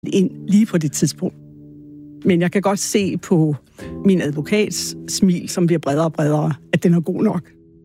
ind lige på det tidspunkt. Men jeg kan godt se på min advokats smil, som bliver bredere og bredere, at den er god nok.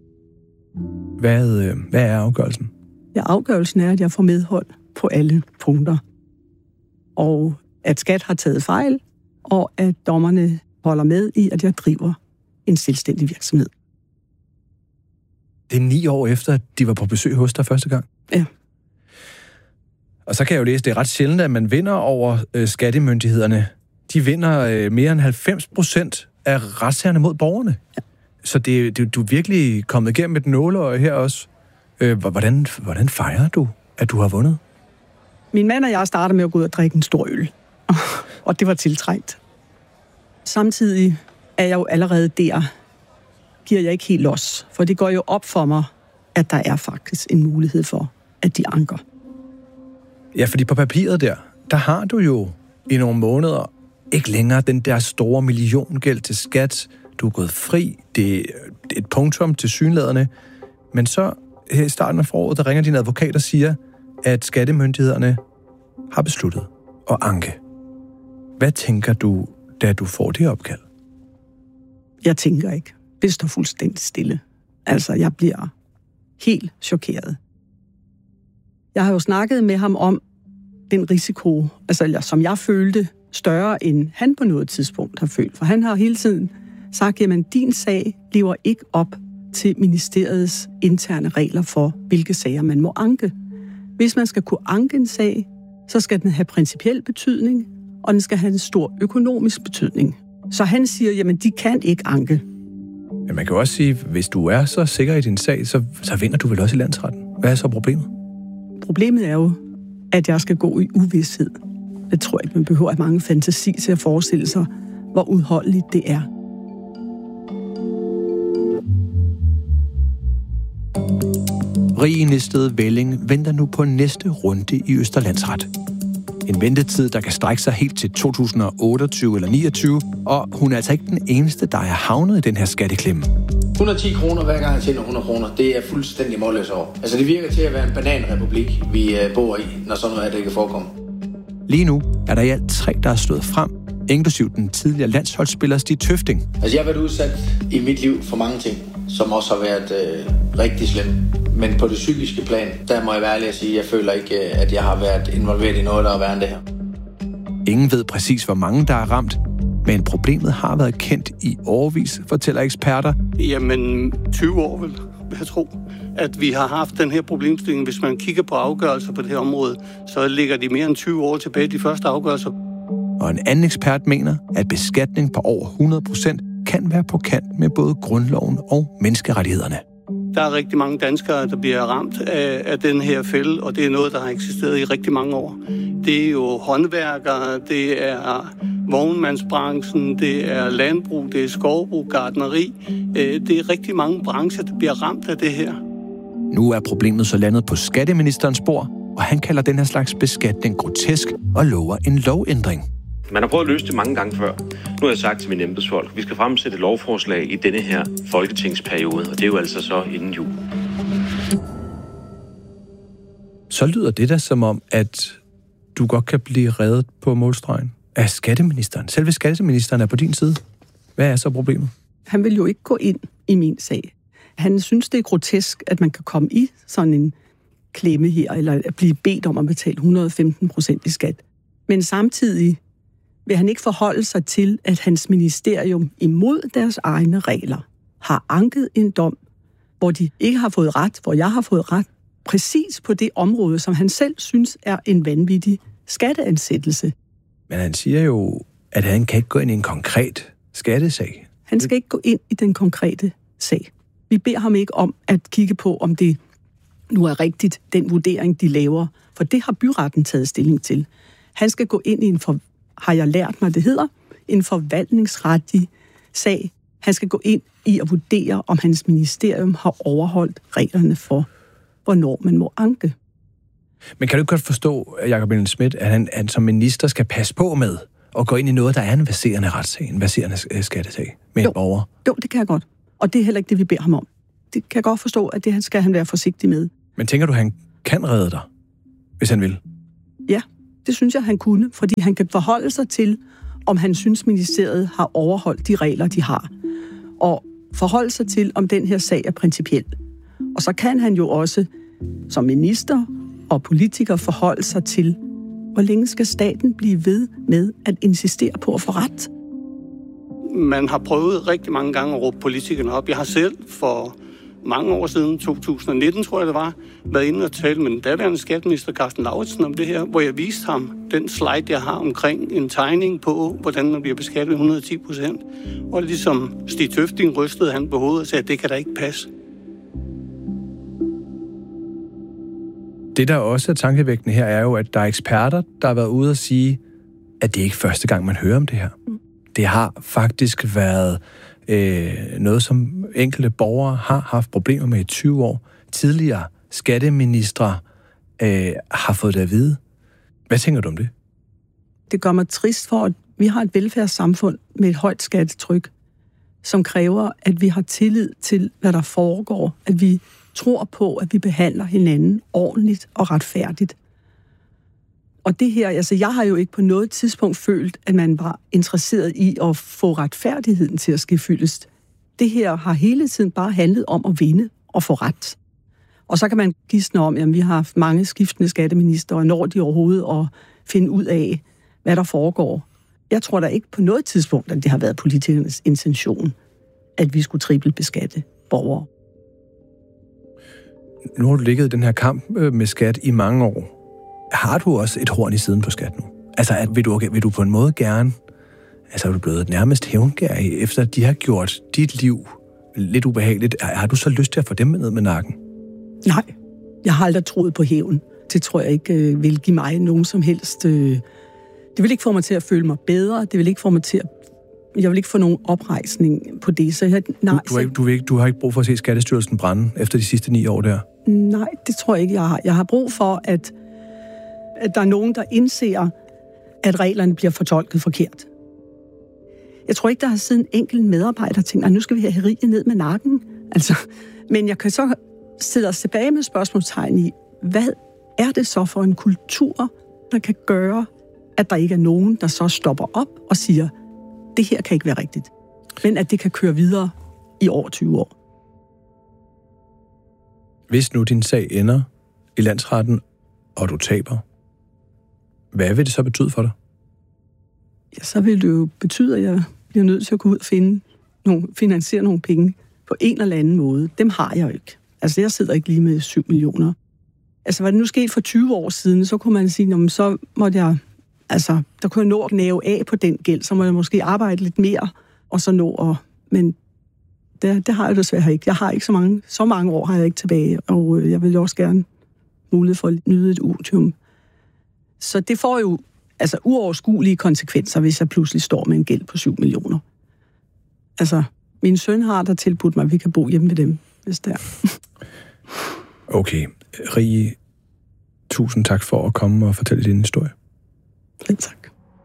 Hvad er afgørelsen? Ja, afgørelsen er, at jeg får medhold på alle punkter. Og at skat har taget fejl, og at dommerne holder med i, at jeg driver en selvstændig virksomhed. Det er 9 år efter, at de var på besøg hos dig første gang? Ja. Og så kan jeg jo læse, det er ret sjældent, at man vinder over skattemyndighederne. De vinder mere end 90% af retssagerne mod borgerne. Ja. Så du er virkelig kommet igennem et nåleøje her også. Hvordan fejrer du, at du har vundet? Min mand og jeg startede med at gå ud og drikke en stor øl. Og det var tiltrængt. Samtidig er jeg jo allerede der, giver jeg ikke helt los. For det går jo op for mig, at der er faktisk en mulighed for, at de anker. Ja, fordi på papiret der har du jo i nogle måneder ikke længere den der store milliongæld til skat. Du er gået fri. Det er et punktum til synlæderne. Men så her i starten af foråret, der ringer din advokat og siger, at skattemyndighederne har besluttet at anke. Hvad tænker du, da du får det opkald? Jeg tænker ikke. Det står fuldstændig stille. Altså, jeg bliver helt chokeret. Jeg har jo snakket med ham om den risiko, som jeg følte større, end han på noget tidspunkt har følt. For han har hele tiden sagt, jamen din sag lever ikke op til ministeriets interne regler for, hvilke sager man må anke. Hvis man skal kunne anke en sag, så skal den have principiel betydning, og den skal have en stor økonomisk betydning. Så han siger, jamen de kan ikke anke. Men man kan jo også sige, hvis du er så sikker i din sag, så vinder du vel også i landsretten. Hvad er så problemet? Problemet er jo, at jeg skal gå i uvished. Jeg tror ikke, man behøver at mange fantasi til at forestille sig, hvor udholdeligt det er. Rie Næsted Velling venter nu på næste runde i Østre Landsret. En ventetid, der kan strække sig helt til 2028 eller 29, og hun er altså ikke den eneste, der er havnet i den her skatteklemme. 110 kroner hver gang jeg tjener 100 kroner, det er fuldstændig målløs over. Altså det virker til at være en bananrepublik, vi bor i, når sådan noget af det kan forekomme. Lige nu er der i alt 3, der er slået frem, inklusiv den tidligere landsholdsspiller Stig Tøfting. Altså jeg har været udsat i mit liv for mange ting, som også har været rigtig slemme. Men på det psykiske plan, der må jeg være ærlig at sige, at jeg føler ikke, at jeg har været involveret i noget, der er værre end det her. Ingen ved præcis, hvor mange der er ramt, men problemet har været kendt i årevis, fortæller eksperter. Jamen 20 år vil jeg tro, at vi har haft den her problemstilling. Hvis man kigger på afgørelser på det her område, så ligger de mere end 20 år tilbage, de første afgørelser. Og en anden ekspert mener, at beskatning på over 100% kan være på kant med både grundloven og menneskerettighederne. Der er rigtig mange danskere, der bliver ramt af den her fælde, og det er noget, der har eksisteret i rigtig mange år. Det er jo håndværkere, det er vognmandsbranchen, det er landbrug, det er skovbrug, gartneri. Det er rigtig mange brancher, der bliver ramt af det her. Nu er problemet så landet på skatteministerens bord, og han kalder den her slags beskatning grotesk og lover en lovændring. Man har prøvet at løse det mange gange før. Nu har jeg sagt til mine embedsfolk, vi skal fremsætte et lovforslag i denne her folketingsperiode, og det er jo altså så inden jul. Så lyder det da som om, at du godt kan blive reddet på målstregen af skatteministeren. Selve skatteministeren er på din side. Hvad er så problemet? Han vil jo ikke gå ind i min sag. Han synes, det er grotesk, at man kan komme i sådan en klemme her, eller at blive bedt om at betale 115% i skat. Men samtidig vil han ikke forholde sig til, at hans ministerium imod deres egne regler har anket en dom, hvor de ikke har fået ret, hvor jeg har fået ret, præcis på det område, som han selv synes er en vanvittig skatteansættelse. Men han siger jo, at han kan ikke gå ind i en konkret skattesag. Han skal ikke gå ind i den konkrete sag. Vi beder ham ikke om at kigge på, om det nu er rigtigt, den vurdering, de laver, for det har byretten taget stilling til. Han skal gå ind i har jeg lært mig, det hedder, en forvaltningsretlig sag. Han skal gå ind i at vurdere, om hans ministerium har overholdt reglerne for, hvornår man må anke. Men kan du godt forstå, Jakob Ellemann-Schmidt, at han som minister skal passe på med at gå ind i noget, der er en verserende retssag, en verserende skattesag med en borger? Jo, det kan jeg godt. Og det er heller ikke det, vi beder ham om. Det kan jeg godt forstå, at det skal han være forsigtig med. Men tænker du, han kan redde dig, hvis han vil? Ja, Det synes jeg, han kunne, fordi han kan forholde sig til, om han synes, ministeriet har overholdt de regler, de har. Og forholde sig til, om den her sag er principiel. Og så kan han jo også som minister og politiker forholde sig til, hvor længe skal staten blive ved med at insistere på at få ret? Man har prøvet rigtig mange gange at råbe politikerne op. Jeg har selv for mange år siden, 2019 tror jeg det var, været inde og tale med den daværende skatteminister Carsten Lauritsen om det her, hvor jeg viste ham den slide, jeg har omkring en tegning på, hvordan man bliver beskattet 110%. Og ligesom Stig Tøfting rystede han på hovedet og sagde, at det kan da ikke passe. Det, der også er tankevækkende her, er jo, at der er eksperter, der har været ude og sige, at det ikke er første gang, man hører om det her. Det har faktisk været noget, som enkelte borgere har haft problemer med i 20 år. Tidligere skatteministre har fået det at vide. Hvad tænker du om det? Det gør mig trist for, at vi har et velfærdssamfund med et højt skattetryk, som kræver, at vi har tillid til, hvad der foregår, at vi tror på, at vi behandler hinanden ordentligt og retfærdigt. Og det her, altså jeg har jo ikke på noget tidspunkt følt, at man var interesseret i at få retfærdigheden til at ske fyldest. Det her har hele tiden bare handlet om at vinde og få ret. Og så kan man gisne om, at vi har haft mange skiftende skatteminister, og når de overhovedet at finde ud af, hvad der foregår. Jeg tror da ikke på noget tidspunkt, at det har været politikernes intention, at vi skulle trippelbeskatte borgere. Nu har du ligget i den her kamp med skat i mange år. Har du også et horn i siden på skat nu? Altså, vil du på en måde gerne... Altså, er du blevet nærmest hævngærig, efter at de har gjort dit liv lidt ubehageligt? Har du så lyst til at få dem ned med nakken? Nej, jeg har aldrig troet på hævn. Det tror jeg ikke vil give mig nogen som helst... Det vil ikke få mig til at føle mig bedre. Det vil ikke få mig til at... Jeg vil ikke få nogen oprejsning på det. Så jeg, nej, du har ikke brug for at se Skattestyrelsen brænde efter de sidste 9 år der? Nej, det tror jeg ikke, jeg har. Jeg har brug for, at der er nogen, der indser, at reglerne bliver fortolket forkert. Jeg tror ikke, der har siddet en enkelt medarbejder og tænkt, at nu skal vi have riget ned med nakken. Altså, men jeg kan så sidde os tilbage med spørgsmålstegn i, hvad er det så for en kultur, der kan gøre, at der ikke er nogen, der så stopper op og siger, det her kan ikke være rigtigt. Men at det kan køre videre i over 20 år. Hvis nu din sag ender i landsretten, og du taber, hvad vil det så betyde for dig? Ja, så vil det jo betyde, at jeg bliver nødt til at gå ud og finansiere nogle penge på en eller anden måde. Dem har jeg jo ikke. Altså, jeg sidder ikke lige med 7 millioner. Altså, var det nu sket for 20 år siden, så kunne man sige, så måtte jeg... Altså, der kunne jeg nå at næve af på den gæld, så må jeg måske arbejde lidt mere, og så nå at... Men det har jeg desværre ikke. Jeg har ikke så mange år har jeg ikke tilbage, og jeg vil også gerne mulighed for at nyde et otium. Så det får jo altså uoverskuelige konsekvenser, hvis jeg pludselig står med en gæld på 7 millioner. Altså, min søn har der tilbudt mig, at vi kan bo hjemme ved dem, hvis det er. Okay. Rie, tusind tak for at komme og fortælle din historie. Tak.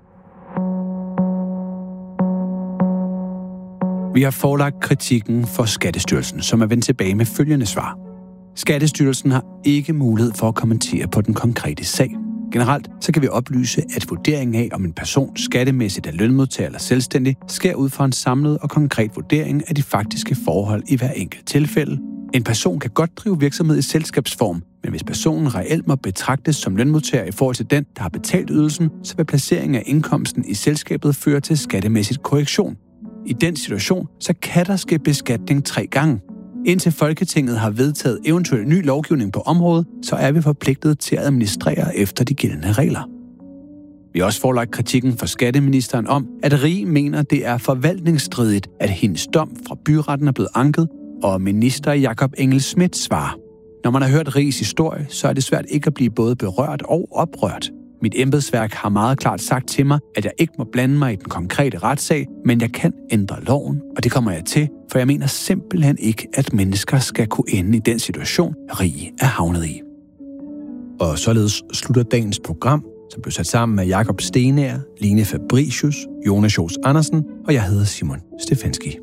Vi har forelagt kritikken for Skattestyrelsen, som er vendt tilbage med følgende svar. Skattestyrelsen har ikke mulighed for at kommentere på den konkrete sag. Generelt så kan vi oplyse, at vurderingen af, om en person skattemæssigt er lønmodtager eller selvstændig, sker ud fra en samlet og konkret vurdering af de faktiske forhold i hver enkelt tilfælde. En person kan godt drive virksomhed i selskabsform, men hvis personen reelt må betragtes som lønmodtager i forhold til den, der har betalt ydelsen, så vil placeringen af indkomsten i selskabet føre til skattemæssigt korrektion. I den situation, så kan der ske beskatning 3 gange. Indtil Folketinget har vedtaget eventuel ny lovgivning på området, så er vi forpligtet til at administrere efter de gældende regler. Vi har også forelagt kritikken fra skatteministeren om, at Rie mener, det er forvaltningsstridigt, at hendes dom fra byretten er blevet anket, og minister Jakob Engel-Schmidt svarer. Når man har hørt Ries historie, så er det svært ikke at blive både berørt og oprørt. Mit embedsværk har meget klart sagt til mig, at jeg ikke må blande mig i den konkrete retssag, men jeg kan ændre loven, og det kommer jeg til, for jeg mener simpelthen ikke, at mennesker skal kunne ende i den situation, Rie er havnet i. Og således slutter dagens program, som blev sat sammen med Jakob Stenager, Line Fabricius, Jonas Johs Andersen, og jeg hedder Simon Stefanski.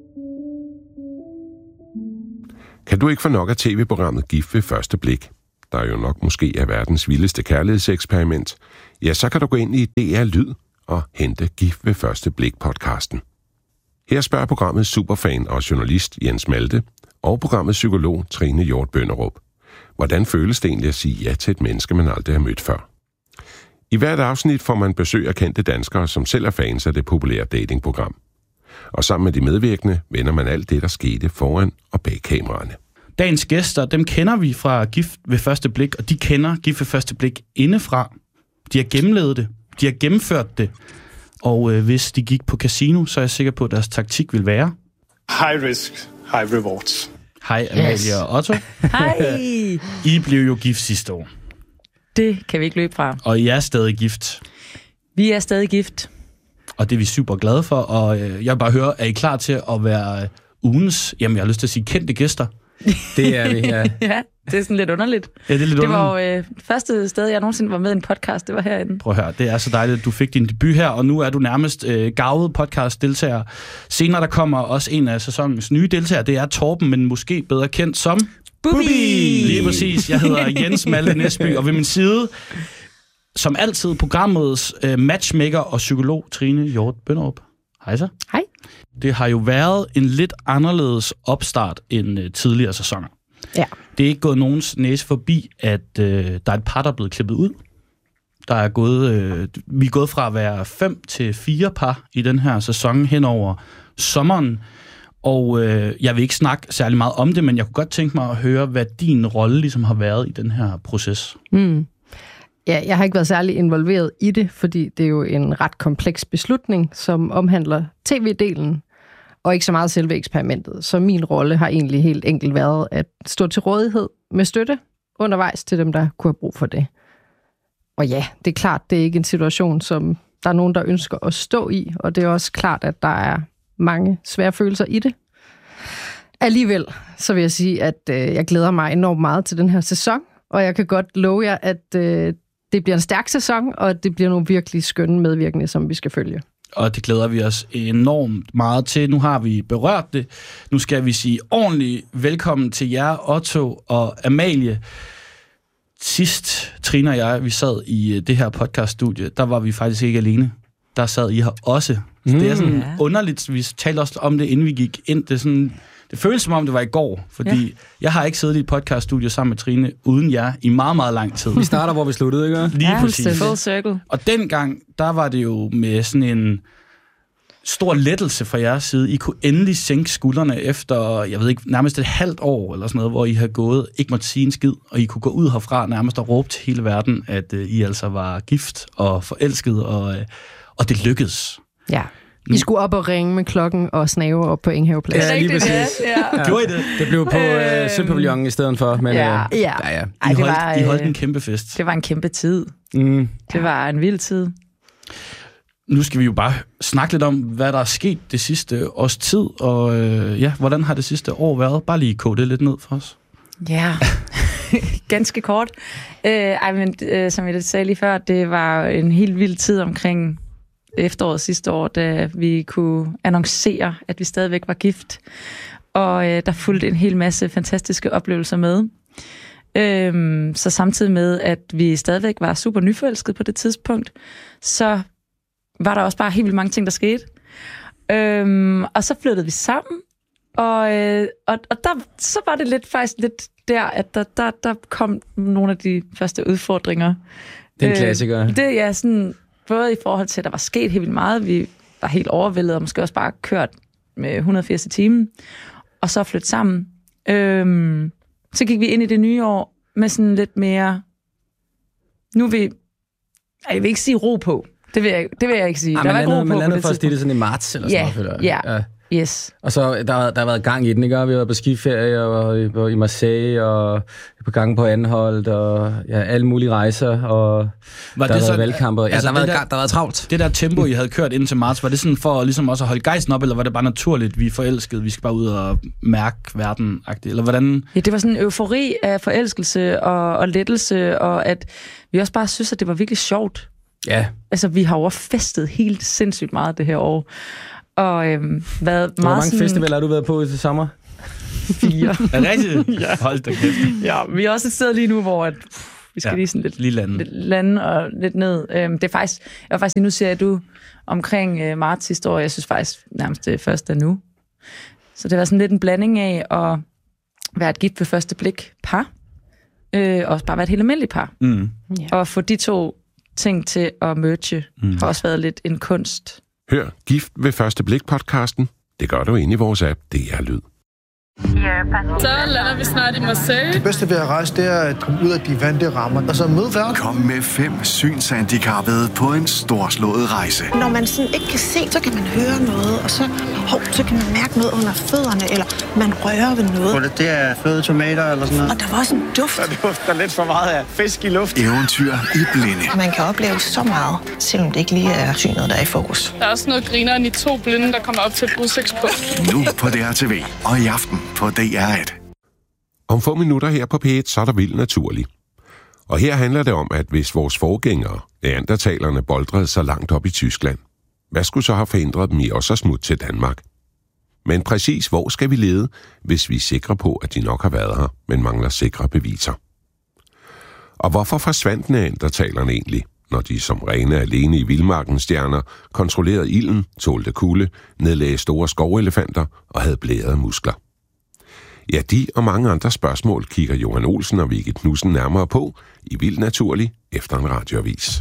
Kan du ikke få nok af tv-programmet Gift ved første blik? der jo nok måske er verdens vildeste kærlighedseksperiment, ja, så kan du gå ind i DR Lyd og hente Gift ved første blik podcasten. Her spørger programmet superfan og journalist Jens Malte og programmet psykolog Trine Hjort Bønderup. Hvordan føles det egentlig at sige ja til et menneske, man aldrig har mødt før? I hvert afsnit får man besøg af kendte danskere, som selv er fans af det populære datingprogram. Og sammen med de medvirkende vender man alt det, der skete foran og bag kameraerne. Dagens gæster, dem kender vi fra Gift ved første blik, og de kender Gift ved første blik indefra. De har gennemlevet det. De har gennemført det. Og hvis de gik på casino, så er jeg sikker på, at deres taktik vil være... High risk, high rewards. Hej Amalie og Otto. Hej! I blev jo gift sidste år. Det kan vi ikke løbe fra. Og I er stadig gift. Vi er stadig gift. Og det er vi super glade for. Og jeg vil bare høre, er I klar til at være ugens, jamen jeg har lyst til at sige kendte gæster? Det er vi, ja. Ja, det er sådan lidt underligt. Ja, det er lidt underligt. Det var jo første sted, jeg nogensinde var med i en podcast, det var herinde. Prøv at høre, det er så dejligt, at du fik din debut her, og nu er du nærmest garvet podcast-deltager. Senere der kommer også en af sæsonens nye deltagere, det er Torben, men måske bedre kendt som... Bubi! Lige præcis, jeg hedder Jens Malte Næsby, og ved min side, som altid, programmets matchmaker og psykolog Trine Hjort Bønderup. Hej så. Hej. Det har jo været en lidt anderledes opstart end tidligere sæsoner. Ja. Det er ikke gået nogens næse forbi, at der er et par, der er blevet klippet ud. Der er gået, vi er gået fra at være 5 til 4 par i den her sæson hen over sommeren. Og jeg vil ikke snakke særlig meget om det, men jeg kunne godt tænke mig at høre, hvad din rolle ligesom har været i den her proces. Ja, jeg har ikke været særlig involveret i det, fordi det er jo en ret kompleks beslutning, som omhandler tv-delen, og ikke så meget selve eksperimentet. Så min rolle har egentlig helt enkelt været at stå til rådighed med støtte undervejs til dem, der kunne have brug for det. Og ja, det er klart, det er ikke en situation, som der er nogen, der ønsker at stå i, og det er også klart, at der er mange svære følelser i det. Alligevel, så vil jeg sige, at jeg glæder mig enormt meget til den her sæson, og jeg kan godt love jer, at det bliver en stærk sæson, og det bliver nogle virkelig skønne medvirkende, som vi skal følge. Og det glæder vi os enormt meget til. Nu har vi berørt det. Nu skal vi sige ordentligt velkommen til jer, Otto og Amalie. Sidst, Trine og jeg, vi sad i det her podcaststudie, der var vi faktisk ikke alene. Der sad I her også. Så det er sådan underligt. Vi talte også om det, inden vi gik ind. Det føles som om, det var i går, fordi jeg har ikke siddet i et podcaststudie sammen med Trine uden jer i meget, meget lang tid. Vi starter, hvor vi sluttede, ikke? Lige præcis. Full circle. Og dengang, der var det jo med sådan en stor lettelse fra jeres side. I kunne endelig sænke skuldrene efter, jeg ved ikke, nærmest et halvt år eller sådan noget, hvor I har gået, ikke måtte sige en skid, og I kunne gå ud herfra nærmest og råbe til hele verden, at I altså var gift og forelsket, og det lykkedes. Ja. I skulle op og ringe med klokken og snave op på Enghaveplads. Ja, lige præcis. Ja. Gjorde I det? Det blev på Sølvpavillonen i stedet for. Men, I holdt en kæmpe fest. Det var en kæmpe tid. Det var en vild tid. Nu skal vi jo bare snakke lidt om, hvad der er sket det sidste års tid, og hvordan har det sidste år været? Bare lige kode det lidt ned for os. Ja, ganske kort. Som jeg sagde lige før, det var en helt vild tid omkring efteråret sidste år, da vi kunne annoncere, at vi stadigvæk var gift. Og der fulgte en hel masse fantastiske oplevelser med. Så samtidig med, at vi stadigvæk var super nyforelskede på det tidspunkt, så var der også bare helt vildt mange ting, der skete. Og så flyttede vi sammen, og der, så var det faktisk lidt der, at der kom nogle af de første udfordringer. Den klassiker. Det er sådan, både i forhold til, at der var sket helt vildt meget, vi var helt overvældet, og måske også bare kørt med 180 i timen, og så flytte sammen. Så gik vi ind i det nye år med sådan lidt mere, jeg vil ikke sige ro på. Det vil jeg ikke sige. Der var ikke ro på. Man landede først i det sådan i marts eller sådan noget. Ja. Yes. Og så der har været gang i den, ikke? Vi har været på skiferie og i Marseille og på gang på Anholt og alle mulige rejser og var der det har været så, valgkamper. Altså, der har været travlt. Det der tempo, I havde kørt indtil marts, var det sådan for ligesom også at holde gejsten op, eller var det bare naturligt, vi er forelskede, vi skal bare ud og mærke verden-agtigt, eller hvordan? Ja, det var sådan en eufori af forelskelse og lettelse, og at vi også bare synes, at det var virkelig sjovt. Ja. Altså, vi har overfestet helt sindssygt meget det her år. Og været meget hvor mange festivaler har du været på i sommer? 4. Er det rigtigt? Ja. Hold da kæft. Ja, vi er også et sted lige nu, hvor vi skal lige sådan lidt lande og lidt ned. Det er faktisk, nu ser du omkring marts sidste år, jeg synes faktisk nærmest det første er nu. Så det var sådan lidt en blanding af at være et gift ved første blik par, og bare være et helt almindeligt par. Mm. Ja. Og få de to ting til at merge, har også været lidt en kunst. Hør Gift ved første blik-podcasten. Det gør du inde i vores app, DR Lyd. Så lander vi snart i Marseille. Det bedste ved at rejse, det er at komme ud af de vante rammer, og så møde verden. Kom med 5 synshandicappede på en storslået rejse. Når man sådan ikke kan se, så kan man høre noget, og så kan man mærke noget under fødderne, eller man rører ved noget. Det er fløde tomater eller sådan noget. Og der var også en duft. Der dufter lidt for meget af fisk i luft. Eventyr i blinde. Man kan opleve så meget, selvom det ikke lige er synet, der er i fokus. Der er også noget grineren i 2 blinde, der kommer op til et udsigtspunkt. Nu på DRTV og i aften på DR1. Om få minutter her på P1, så er der Vildt Naturligt. Og her handler det om, at hvis vores forgængere, neandertalerne, boldrede så langt op i Tyskland, hvad skulle så have forhindret dem i også at smutte til Danmark? Men præcis hvor skal vi lede, hvis vi er sikre på, at de nok har været her, men mangler sikre beviser? Og hvorfor forsvandt neandertalerne egentlig, når de som rene alene i vildmarkens stjerner kontrollerede ilden, tålte kulde, nedlagde store skovelefanter og havde blærede muskler? Ja, de og mange andre spørgsmål kigger Johan Olsen og Vicky Knudsen nærmere på i Vildt Naturligt efter en radioavis.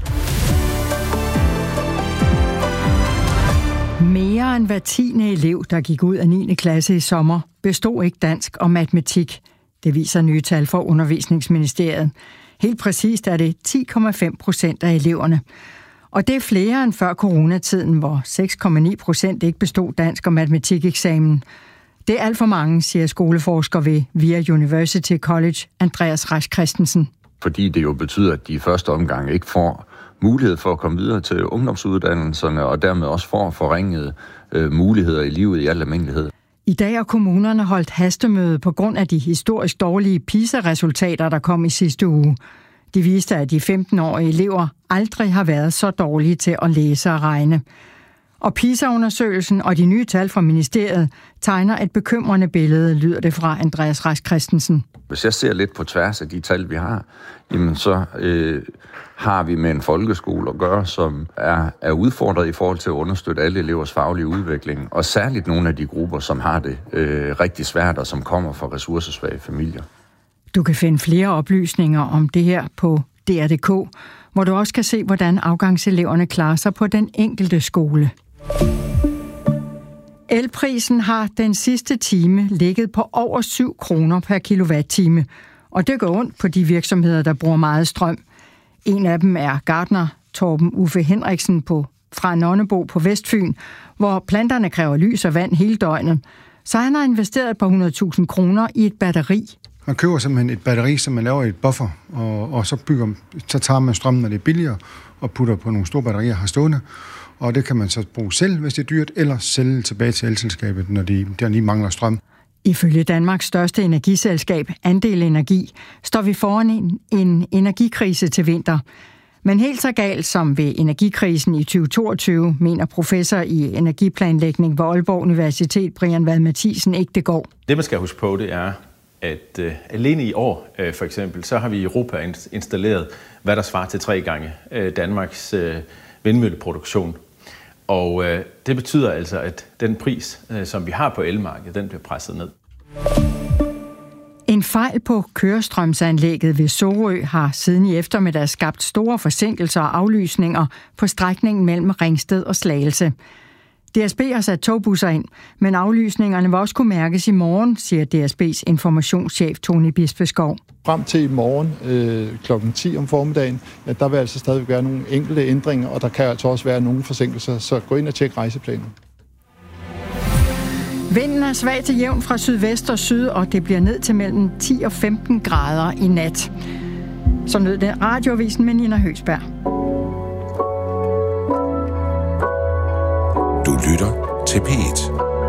Mere end hver 10. elev, der gik ud af 9. klasse i sommer, bestod ikke dansk og matematik. Det viser nye tal fra Undervisningsministeriet. Helt præcist er det 10,5% af eleverne. Og det er flere end før coronatiden, hvor 6,9% ikke bestod dansk og matematikeksamen. Det er alt for mange, siger skoleforsker ved VIA University College, Andreas Rasch Christensen. Fordi det jo betyder, at de i første omgang ikke får mulighed for at komme videre til ungdomsuddannelserne, og dermed også får forringede muligheder i livet i al almindelighed. I dag er kommunerne holdt hastemøde på grund af de historisk dårlige PISA-resultater, der kom i sidste uge. De viste, at de 15-årige elever aldrig har været så dårlige til at læse og regne. Og PISA-undersøgelsen og de nye tal fra ministeriet tegner et bekymrende billede, lyder det fra Andreas Rasch Christensen. Hvis jeg ser lidt på tværs af de tal, vi har, jamen så har vi med en folkeskole at gøre, som er udfordret i forhold til at understøtte alle elevers faglige udvikling, og særligt nogle af de grupper, som har det rigtig svært og som kommer fra ressourcesvage familier. Du kan finde flere oplysninger om det her på DR.dk, hvor du også kan se, hvordan afgangseleverne klarer sig på den enkelte skole. Elprisen har den sidste time ligget på over 7 kroner per kilowatt-time, og det går ondt på de virksomheder, der bruger meget strøm. En af dem er gartner Torben Uffe Henriksen fra Nonnebo på Vestfyn, hvor planterne kræver lys og vand hele døgnet. Så han har investeret et par 100.000 kroner i et batteri. Man køber simpelthen et batteri, som man laver i et buffer, og så tager man strømmen, når det er billigere, og putter på nogle store batterier her stående. Og det kan man så bruge selv, hvis det er dyrt, eller sælge tilbage til elselskabet, når der lige mangler strøm. Ifølge Danmarks største energiselskab, Andel Energi, står vi foran en energikrise til vinter. Men helt så galt som ved energikrisen i 2022, mener professor i energiplanlægning ved Aalborg Universitet, Brian Vad Mathisen, ikke det går. Det, man skal huske på, det er, at alene i år, for eksempel, så har vi i Europa installeret, hvad der svarer til 3 gange Danmarks vindmølleproduktion. Og det betyder altså, at den pris, som vi har på elmarkedet, den bliver presset ned. En fejl på kørestrømsanlægget ved Sorø har siden i eftermiddag skabt store forsinkelser og aflysninger på strækningen mellem Ringsted og Slagelse. DSB har sat togbusser ind, men aflysningerne vil også kunne mærkes i morgen, siger DSB's informationschef Tony Bispeskov. Frem til i morgen klokken 10 om formiddagen, ja, der vil altså stadig være nogle enkelte ændringer, og der kan altså også være nogle forsinkelser, så gå ind og tjek rejseplanen. Vinden er svag til jævn fra sydvest og syd, og det bliver ned til mellem 10 og 15 grader i nat. Så nød det radioavisen med Nina Høgsberg. Du lytter til P1.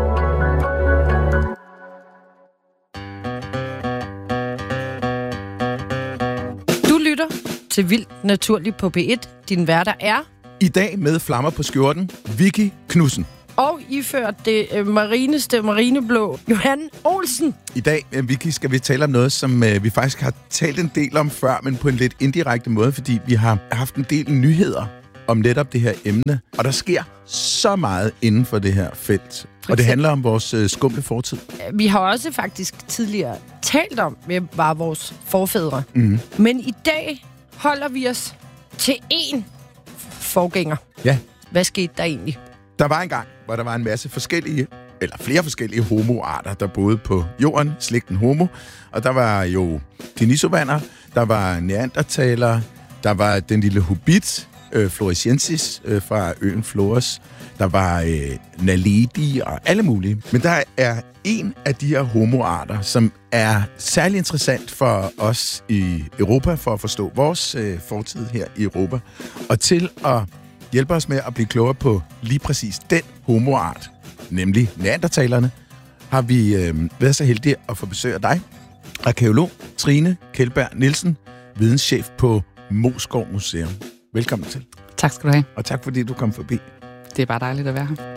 Du lytter til Vildt Naturligt på P1. Din værter er... I dag med flammer på skjorten, Vicky Knudsen. Og iført det marineste marineblå Johan Olsen. I dag, Vicky, skal vi tale om noget, som vi faktisk har talt en del om før, men på en lidt indirekte måde, fordi vi har haft en del nyheder om netop det her emne. Og der sker så meget inden for det her felt. Og det handler om vores skumle fortid. Vi har også faktisk tidligere talt om, hvem var vores forfædre. Mm. Men i dag holder vi os til én forgænger. Ja. Hvad skete der egentlig? Der var en gang, hvor der var en masse forskellige, eller flere forskellige homoarter, der boede på jorden, slægten Homo. Og der var jo denisovander, der var neandertalere, der var den lille hobbit, floresiensis fra øen Flores. Der var naledi og alle mulige. Men der er en af de her homoarter, som er særlig interessant for os i Europa, for at forstå vores fortid her i Europa. Og til at hjælpe os med at blive klogere på lige præcis den homoart, nemlig neandertalerne, har vi været så heldige at få besøg af dig, arkæolog Trine Kjeldberg Nielsen, videnschef på Moesgaard Museum. Velkommen til. Tak skal du have. Og tak fordi du kom forbi. Det er bare dejligt at være her.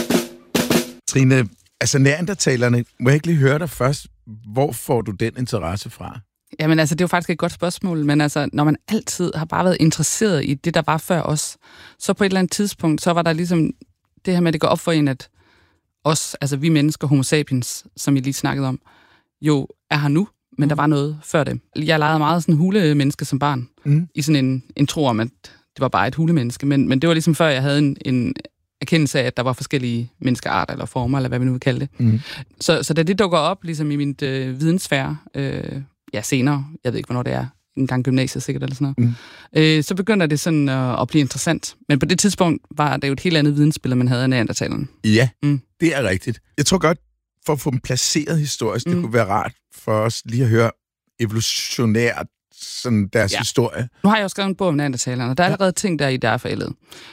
Trine, altså neandertalerne, må jeg ikke lige høre dig først, hvor får du den interesse fra? Jamen altså, det er jo faktisk et godt spørgsmål, men altså, når man altid har bare været interesseret i det, der var før os, så på et eller andet tidspunkt, så var der ligesom det her med, at det går op for en, at os, altså vi mennesker, homo sapiens, som I lige snakkede om, jo er her nu, men der var noget før det. Jeg legede meget sådan en hulemenneske som barn, i sådan en tro om, at det var bare et hulemenneske, men det var ligesom før, jeg havde en erkendelse af, at der var forskellige menneskearter eller former, eller hvad vi nu vil kalde det. Mm. Så da det dukker op, ligesom i min videnssfære, senere, jeg ved ikke, hvornår det er, en gang gymnasiet sikkert eller sådan noget, så begynder det sådan at blive interessant. Men på det tidspunkt var det jo et helt andet vidensbillede, man havde af neandertalerne. Ja, det er rigtigt. Jeg tror godt, for at få dem placeret historisk, det kunne være rart for os lige at høre evolutionært sådan deres historie. Nu har jeg jo skrevet en bog om neandertalerne, og der er allerede ting der i, der er forældet.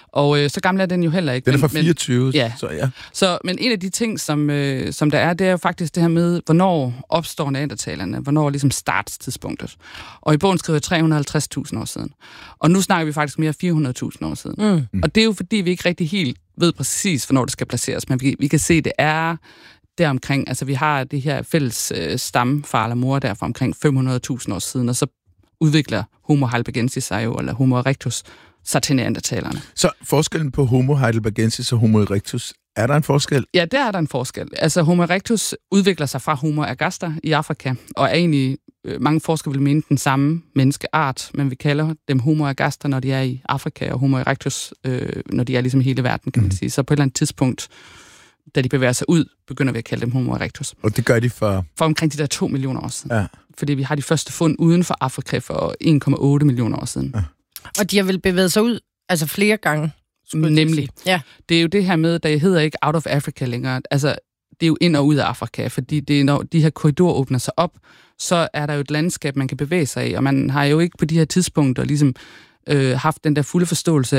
Og så gammel er den jo heller ikke. Den er fra 24, så ja. Så, men en af de ting, som der er, det er jo faktisk det her med, hvornår opstår neandertalerne, hvornår ligesom startstidspunktet. Og i bogen skriver jeg 350.000 år siden. Og nu snakker vi faktisk mere 400.000 år siden. Og det er jo fordi, vi ikke rigtig helt ved præcis, hvornår det skal placeres, men vi kan se, det er deromkring, altså vi har det her fælles stamfar eller mor der fra omkring 500.000 år siden, og så udvikler Homo heidelbergensis sig jo, eller Homo erectus, sig til neandertalerne. Så forskellen på Homo heidelbergensis og Homo erectus, er der en forskel? Ja, der er der en forskel. Altså Homo erectus udvikler sig fra Homo ergaster i Afrika, og er egentlig, mange forskere vil mene, den samme menneskeart, men vi kalder dem Homo ergaster, når de er i Afrika, og Homo erectus, når de er ligesom i hele verden, kan man sige. Så på et eller andet tidspunkt, da de bevæger sig ud, begynder vi at kalde dem Homo erectus. Og det gør de for omkring de der 2 millioner år siden. Ja. Fordi vi har de første fund uden for Afrika for 1,8 millioner år siden. Ja. Og de har vel bevæget sig ud, altså flere gange? Nemlig. Ja. Det er jo det her med, der hedder ikke out of Africa længere. Altså, det er jo ind og ud af Afrika, fordi det er, når de her korridorer åbner sig op, så er der jo et landskab, man kan bevæge sig i, og man har jo ikke på de her tidspunkter ligesom haft den der fulde forståelse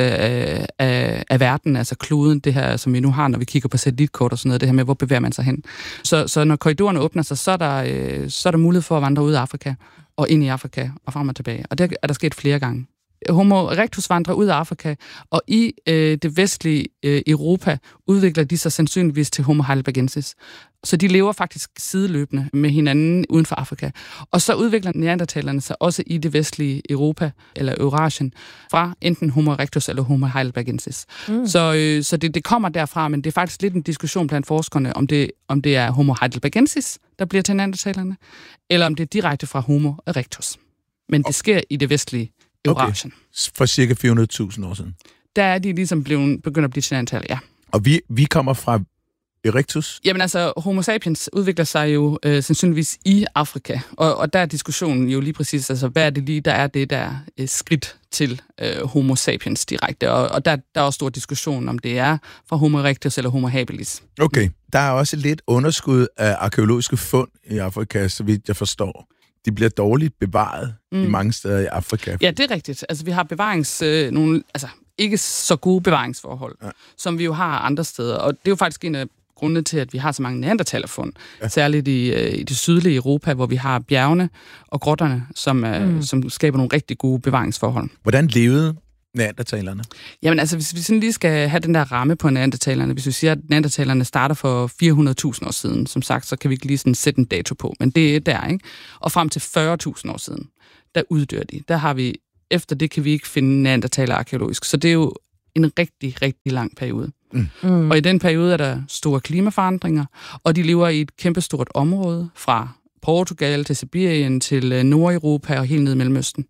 af verden, altså kloden, det her, som vi nu har, når vi kigger på satellitkort og sådan noget, det her med, hvor bevæger man sig hen. Så når korridorerne åbner sig, så er der mulighed for at vandre ud af Afrika, og ind i Afrika, og frem og tilbage. Og det er der sket flere gange. Homo erectus vandrer ud af Afrika, og i det vestlige Europa udvikler de sig sandsynligvis til Homo heidelbergensis. Så de lever faktisk sideløbende med hinanden uden for Afrika. Og så udvikler neandertalerne sig også i det vestlige Europa, eller Eurasien, fra enten Homo erectus eller Homo heidelbergensis. Så det kommer derfra, men det er faktisk lidt en diskussion blandt forskerne, om det er Homo heidelbergensis, der bliver til neandertalerne, eller om det er direkte fra Homo erectus. Men det sker i det vestlige Eurasien. Okay. For cirka 400.000 år siden. Der er de ligesom begyndt at blive til neandertalere, ja. Og vi kommer fra erectus? Jamen altså, Homo sapiens udvikler sig jo sandsynligvis i Afrika, og der er diskussionen jo lige præcis, altså hvad er det lige, der er det der skridt til Homo sapiens direkte, og der er også stor diskussion, om det er fra Homo erectus eller Homo habilis. Okay, der er også lidt underskud af arkæologiske fund i Afrika, så vidt jeg forstår. De bliver dårligt bevaret i mange steder i Afrika. Ja, det er rigtigt. Altså, vi har nogle ikke så gode bevaringsforhold, som vi jo har andre steder. Og det er jo faktisk en af grundene til, at vi har så mange neandertalerfund. Ja. Særligt i det sydlige Europa, hvor vi har bjergene og grotterne, som skaber nogle rigtig gode bevaringsforhold. Hvordan levede neandertalerne? Jamen altså, hvis vi sådan lige skal have den der ramme på neandertalerne, hvis vi siger, at neandertalerne starter for 400.000 år siden, som sagt, så kan vi ikke lige sådan sætte en dato på, men det er der, ikke? Og frem til 40.000 år siden, der uddør de. Der har vi, efter det kan vi ikke finde neandertaler arkeologisk, så det er jo en rigtig, rigtig lang periode. Og i den periode er der store klimaforandringer, og de lever i et kæmpestort område fra Portugal til Sibirien til Nordeuropa og helt ned i Mellemøsten.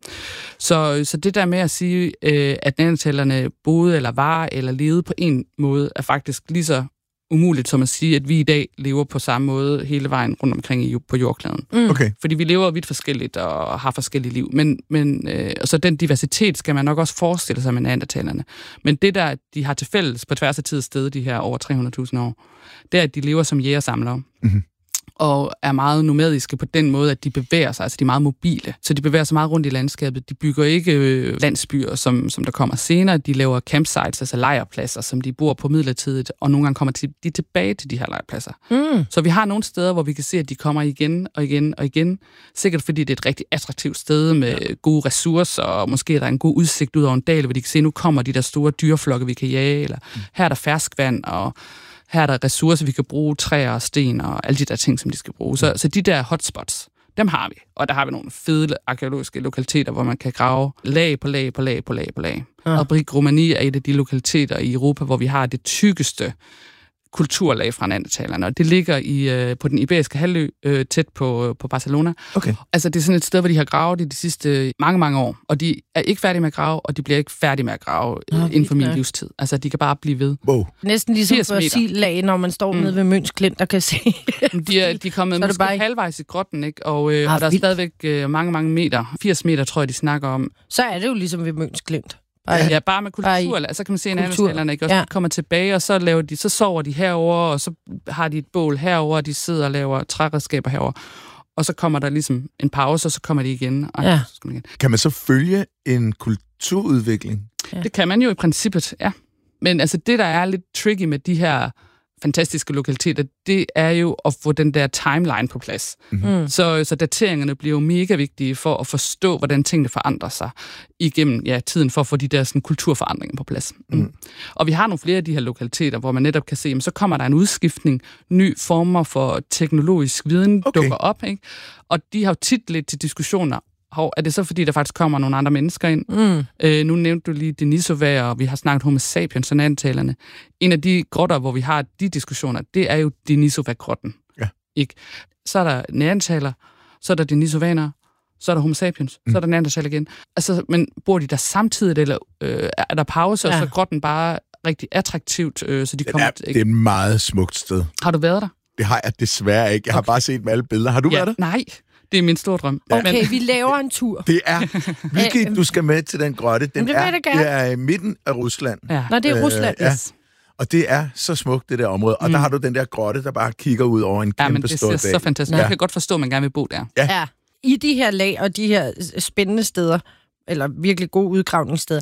Så det der med at sige, at neandertalerne boede eller var eller levede på en måde, er faktisk lige så umuligt som at sige, at vi i dag lever på samme måde hele vejen rundt omkring på jordkloden. Okay. Fordi vi lever vidt forskelligt og har forskellige liv. Men og så den diversitet skal man nok også forestille sig med neandertalerne. Men det der, de har til fælles på tværs af tid og sted, de her over 300.000 år, det er, at de lever som jægersamlere. Mm-hmm. Og er meget nomadiske på den måde, at de bevæger sig, altså de er meget mobile. Så de bevæger sig meget rundt i landskabet. De bygger ikke landsbyer, som der kommer senere. De laver campsites, altså lejrpladser, som de bor på midlertidigt, og nogle gange kommer de tilbage til de her lejrpladser. Så vi har nogle steder, hvor vi kan se, at de kommer igen og igen og igen. Sikkert fordi det er et rigtig attraktivt sted med gode ressourcer, og måske er der en god udsigt ud over en dal, hvor de kan se, at nu kommer de der store dyreflokke, vi kan jage, eller her er der ferskvand, og her er der ressourcer, vi kan bruge, træer og sten og alle de der ting, som de skal bruge. Så de der hotspots, dem har vi. Og der har vi nogle fede arkeologiske lokaliteter, hvor man kan grave lag på lag på lag på lag på lag. Ja. Og Brig-Romani er et af de lokaliteter i Europa, hvor vi har det tykkeste kulturlag fra neandertalerne, og det ligger på den iberiske halvø, tæt på Barcelona. Okay. Altså, det er sådan et sted, hvor de har gravet i de sidste mange år, og de er ikke færdige med at grave, og de bliver ikke færdige med at grave inden for min livstid. Altså, de kan bare blive ved. Wow. Næsten ligesom fossillag, når man står nede ved Møns Klint og kan se. De er kommet måske bare halvvejs i grotten, ikke? Og der er stadigvæk mange meter. 80 meter, tror jeg, de snakker om. Så er det jo ligesom ved Møns Klint. Ja, bare med kultur. Så kan man se, at neandertalerne ikke også kommer tilbage, og så sover de herover, og så har de et bål herover, og de sidder og laver træredskaber herover. Og så kommer der ligesom en pause, og så kommer de igen. Og så skal man igen. Kan man så følge en kulturudvikling? Ja. Det kan man jo i princippet, ja. Men altså det, der er lidt tricky med de her fantastiske lokaliteter, det er jo at få den der timeline på plads. Mm-hmm. Så dateringerne bliver jo mega vigtige for at forstå, hvordan tingene forandrer sig igennem tiden, for at få de der sådan, kulturforandringer på plads. Mm. Og vi har nogle flere af de her lokaliteter, hvor man netop kan se, så kommer der en udskiftning, nye former for teknologisk viden dukker op, ikke? Og de har jo tit lidt til diskussioner. Er det så, fordi der faktisk kommer nogle andre mennesker ind? Nu nævnte du lige Denisova, og vi har snakket Homo sapiens og neandertalerne. En af de grotter, hvor vi har de diskussioner, det er jo Denisova-grotten. Ja. Ikke? Så er der neandertaler, så er der denisovaner, så er der Homo sapiens, så er der neandertaler igen. Altså, men bor de der samtidig, eller er der pause, og så er grotten bare rigtig attraktivt, så de kommer... Det er et meget smukt sted. Har du været der? Det har jeg desværre ikke. Jeg har bare set med alle billeder. Har du været der? Nej. Det er min store drøm. Okay, vi laver en tur. Det er... Vicky, du skal med til den grotte. Det er i midten af Rusland. Ja. Nå, det er Rusland, yes. Og det er så smukt, det der område. Og der har du den der grotte, der bare kigger ud over en kæmpe stor dal. Det ser så fantastisk. Jeg kan godt forstå, at man gerne vil bo der. Ja. I de her lag og de her spændende steder, eller virkelig gode udgravningssteder,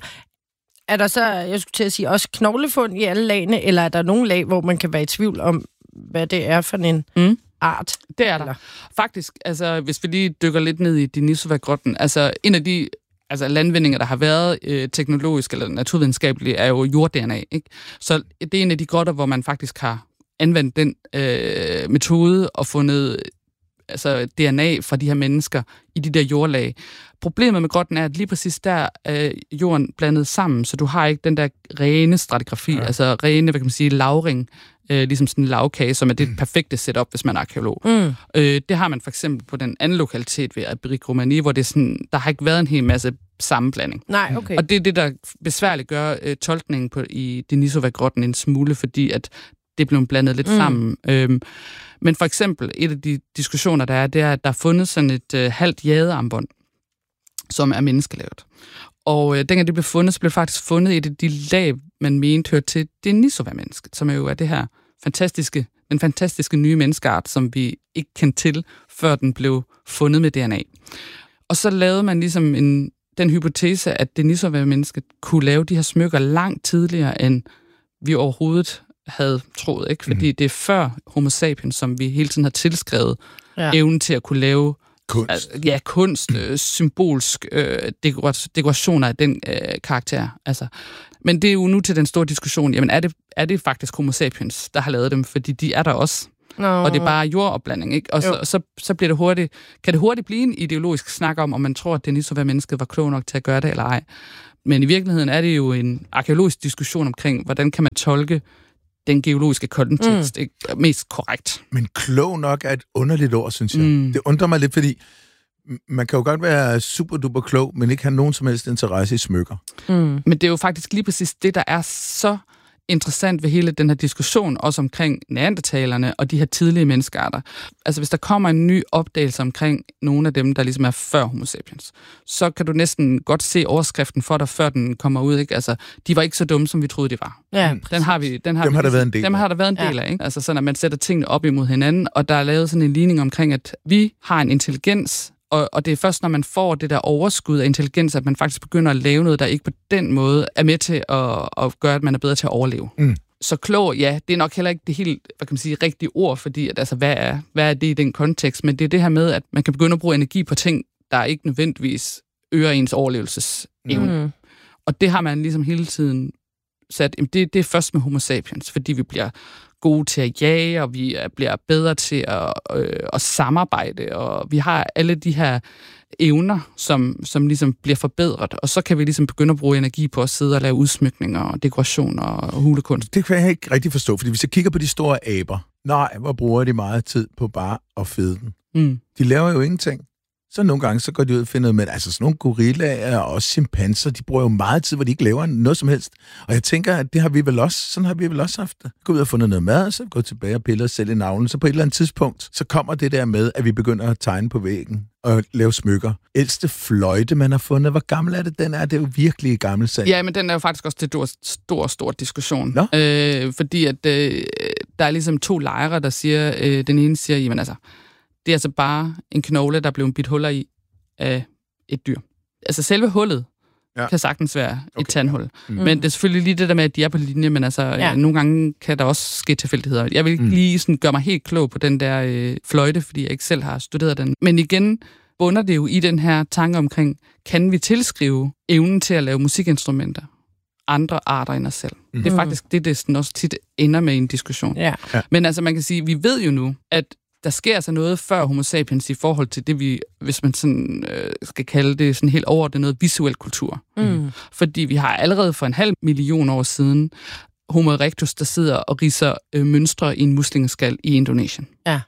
er der så, jeg skulle til at sige, også knoglefund i alle lagene, eller er der nogle lag, hvor man kan være i tvivl om, hvad det er for en... art. Det er der. Faktisk, altså, hvis vi lige dykker lidt ned i Denisova-grotten, altså, en af de landvindinger, der har været teknologisk eller naturvidenskabeligt, er jo jord-DNA, ikke? Så det er en af de grotter, hvor man faktisk har anvendt den metode og fundet DNA fra de her mennesker i de der jordlag. Problemet med grotten er, at lige præcis der er jorden blandet sammen, så du har ikke den der rene stratigrafi, altså rene, hvad kan man sige, lavring, ligesom sådan en lavkage, som er det perfekte setup, hvis man er arkeolog. Det har man for eksempel på den anden lokalitet ved Brig-Romani, hvor det er sådan, der har ikke været en hel masse sammenblanding. Nej, okay. Og det er det, der besværligt gør tolkningen i Denisova-grotten en smule, fordi at det blev blandet lidt sammen. Men for eksempel, et af de diskussioner, der er, det er, at der er fundet sådan et halvt jadearmbånd, som er menneskelavet. Og dengang det blev fundet, så blev det faktisk fundet et af de lag, man mente hørte til Denisova-mennesket, som jo er det her den fantastiske nye menneskeart, som vi ikke kendte til, før den blev fundet med DNA. Og så lavede man ligesom den hypotese, at Denisova-mennesket kunne lave de her smykker langt tidligere, end vi overhovedet havde troet, ikke? Fordi det er før Homo sapiens, som vi hele tiden har tilskrevet evnen til at kunne lave Kunst. Kunst, symbolsk dekorationer af den karakter. Altså. Men det er jo nu til den store diskussion, jamen er det faktisk Homo sapiens, der har lavet dem? Fordi de er der også. Og det er bare jordopblanding, ikke? Og så bliver det hurtigt, kan det hurtigt blive en ideologisk snak om man tror, at Denisova-mennesket var klog nok til at gøre det, eller ej. Men i virkeligheden er det jo en arkæologisk diskussion omkring, hvordan kan man tolke den geologiske kontekst mest korrekt. Men klog nok er et underligt ord, synes jeg. Det undrer mig lidt, fordi man kan jo godt være super duper klog, men ikke have nogen som helst interesse i smykker. Men det er jo faktisk lige præcis det, der er så interessant ved hele den her diskussion, også omkring neandertalerne og de her tidlige menneskearter. Altså, hvis der kommer en ny opdagelse omkring nogle af dem, der ligesom er før Homo sapiens, så kan du næsten godt se overskriften for dig, før den kommer ud, ikke? Altså, de var ikke så dumme, som vi troede, de var. Ja. Dem har der været en del af, ikke? Altså, sådan at man sætter tingene op imod hinanden, og der er lavet sådan en ligning omkring, at vi har en intelligens, og det er først, når man får det der overskud af intelligens, at man faktisk begynder at lave noget, der ikke på den måde er med til at gøre, at man er bedre til at overleve. Så klog, ja, det er nok heller ikke det helt, rigtige ord, fordi at, altså, hvad er det i den kontekst? Men det er det her med, at man kan begynde at bruge energi på ting, der ikke nødvendigvis øger ens overlevelsesevne. Og det har man ligesom hele tiden sat, det er først med Homo sapiens, fordi vi bliver gode til at jage, og vi bliver bedre til at samarbejde, og vi har alle de her evner, som ligesom bliver forbedret, og så kan vi ligesom begynde at bruge energi på at sidde og lave udsmykninger og dekorationer og hulekunst. Det kan jeg ikke rigtig forstå, fordi hvis jeg kigger på de store aber, hvor bruger de meget tid på bare at fede den? De laver jo ingenting. Så nogle gange, så går de ud og finder ud med, altså sådan nogle gorillaer og også chimpanser, de bruger jo meget tid, hvor de ikke laver noget som helst. Og jeg tænker, at det har vi vel også, sådan har vi vel også haft det. Gå ud og fundet noget mad, så gå tilbage og pille os selv i navlen. Så på et eller andet tidspunkt, så kommer det der med, at vi begynder at tegne på væggen og lave smykker. Ældste fløjte, man har fundet, hvor gammel er det? Den er, det er jo virkelig gammel sag. Ja, men den er jo faktisk også til stor diskussion. Fordi at der er ligesom to lejre, der siger, den ene siger, jamen altså, det er altså bare en knogle, der blev bidt huller i af et dyr. Altså selve hullet kan sagtens være et tandhul. Men det er selvfølgelig lige det der med, at de er på linje, men altså nogle gange kan der også ske tilfældigheder. Jeg vil ikke lige sådan gøre mig helt klog på den der fløjte, fordi jeg ikke selv har studeret den. Men igen bunder det jo i den her tanke omkring, kan vi tilskrive evnen til at lave musikinstrumenter andre arter end os selv? Det er faktisk det sådan også tit ender med i en diskussion. Men altså man kan sige, vi ved jo nu, at der sker altså noget før Homo sapiens i forhold til det, vi, hvis man sådan, skal kalde det sådan helt overordnet noget visuel kultur. Fordi vi har allerede for 500.000 år siden Homo erectus, der sidder og ridser mønstre i en muslingeskal i Indonesien.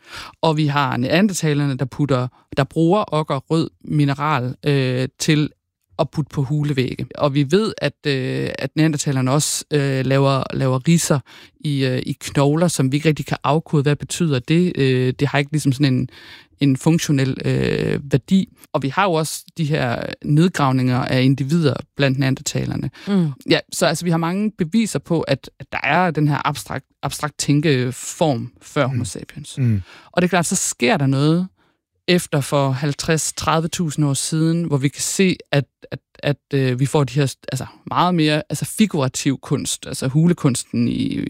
Og vi har neandertalerne, der bruger rød mineral til at putte på hulevægge. Og vi ved, at neandertalerne også laver ridser i knogler, som vi ikke rigtig kan afkode. Hvad betyder det? Det har ikke ligesom sådan en funktionel værdi. Og vi har jo også de her nedgravninger af individer blandt neandertalerne. Ja, så altså, vi har mange beviser på, at der er den her abstrakt tænkeform før Homo sapiens. Og det er klart, så sker der noget efter for 50-30.000 år siden, hvor vi kan se, at vi får de her meget mere figurativ kunst, altså hulekunsten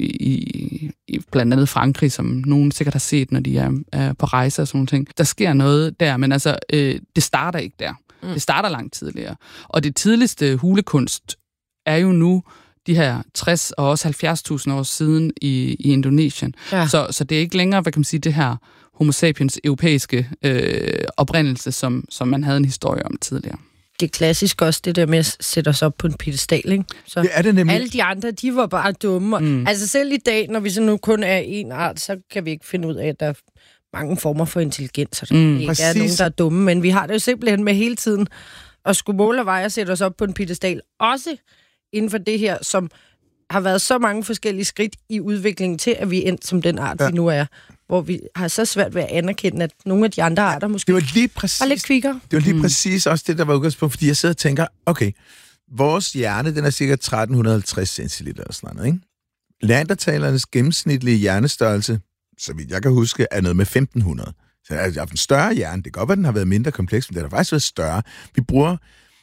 i blandt andet Frankrig, som nogen sikkert har set, når de er på rejse og sådan nogle ting. Der sker noget der, men det starter ikke der. Det starter langt tidligere. Og det tidligste hulekunst er jo nu de her 60 og også 70.000 år siden i Indonesien. Så det er ikke længere, hvad kan man sige, det her Homo sapiens europæiske oprindelse, som man havde en historie om tidligere. Det er klassisk også, det der med at sætte os op på en pedestal, ikke? Så det er det nemlig. Alle de andre, de var bare dumme. Altså selv i dag, når vi så nu kun er en art, så kan vi ikke finde ud af, at der er mange former for intelligens. Der ikke er nogen, der er dumme, men vi har det jo simpelthen med hele tiden at skulle måle og veje og sætte os op på en pedestal. Også inden for det her, som har været så mange forskellige skridt i udviklingen til, at vi er endt som den art, vi nu er. Hvor vi har så svært ved at anerkende, at nogle af de andre arter måske var lidt kvikkere. Det var lige præcis også det, der var udgangspunkt, fordi jeg sidder og tænker, okay, vores hjerne, den er cirka 1350 centiliter eller sådan noget, ikke? Neandertalernes gennemsnitlige hjernestørrelse, så vidt jeg kan huske, er noget med 1500. Så jeg har haft en større hjerne. Det kan godt være, den har været mindre kompleks, men det har faktisk været større. Vi bruger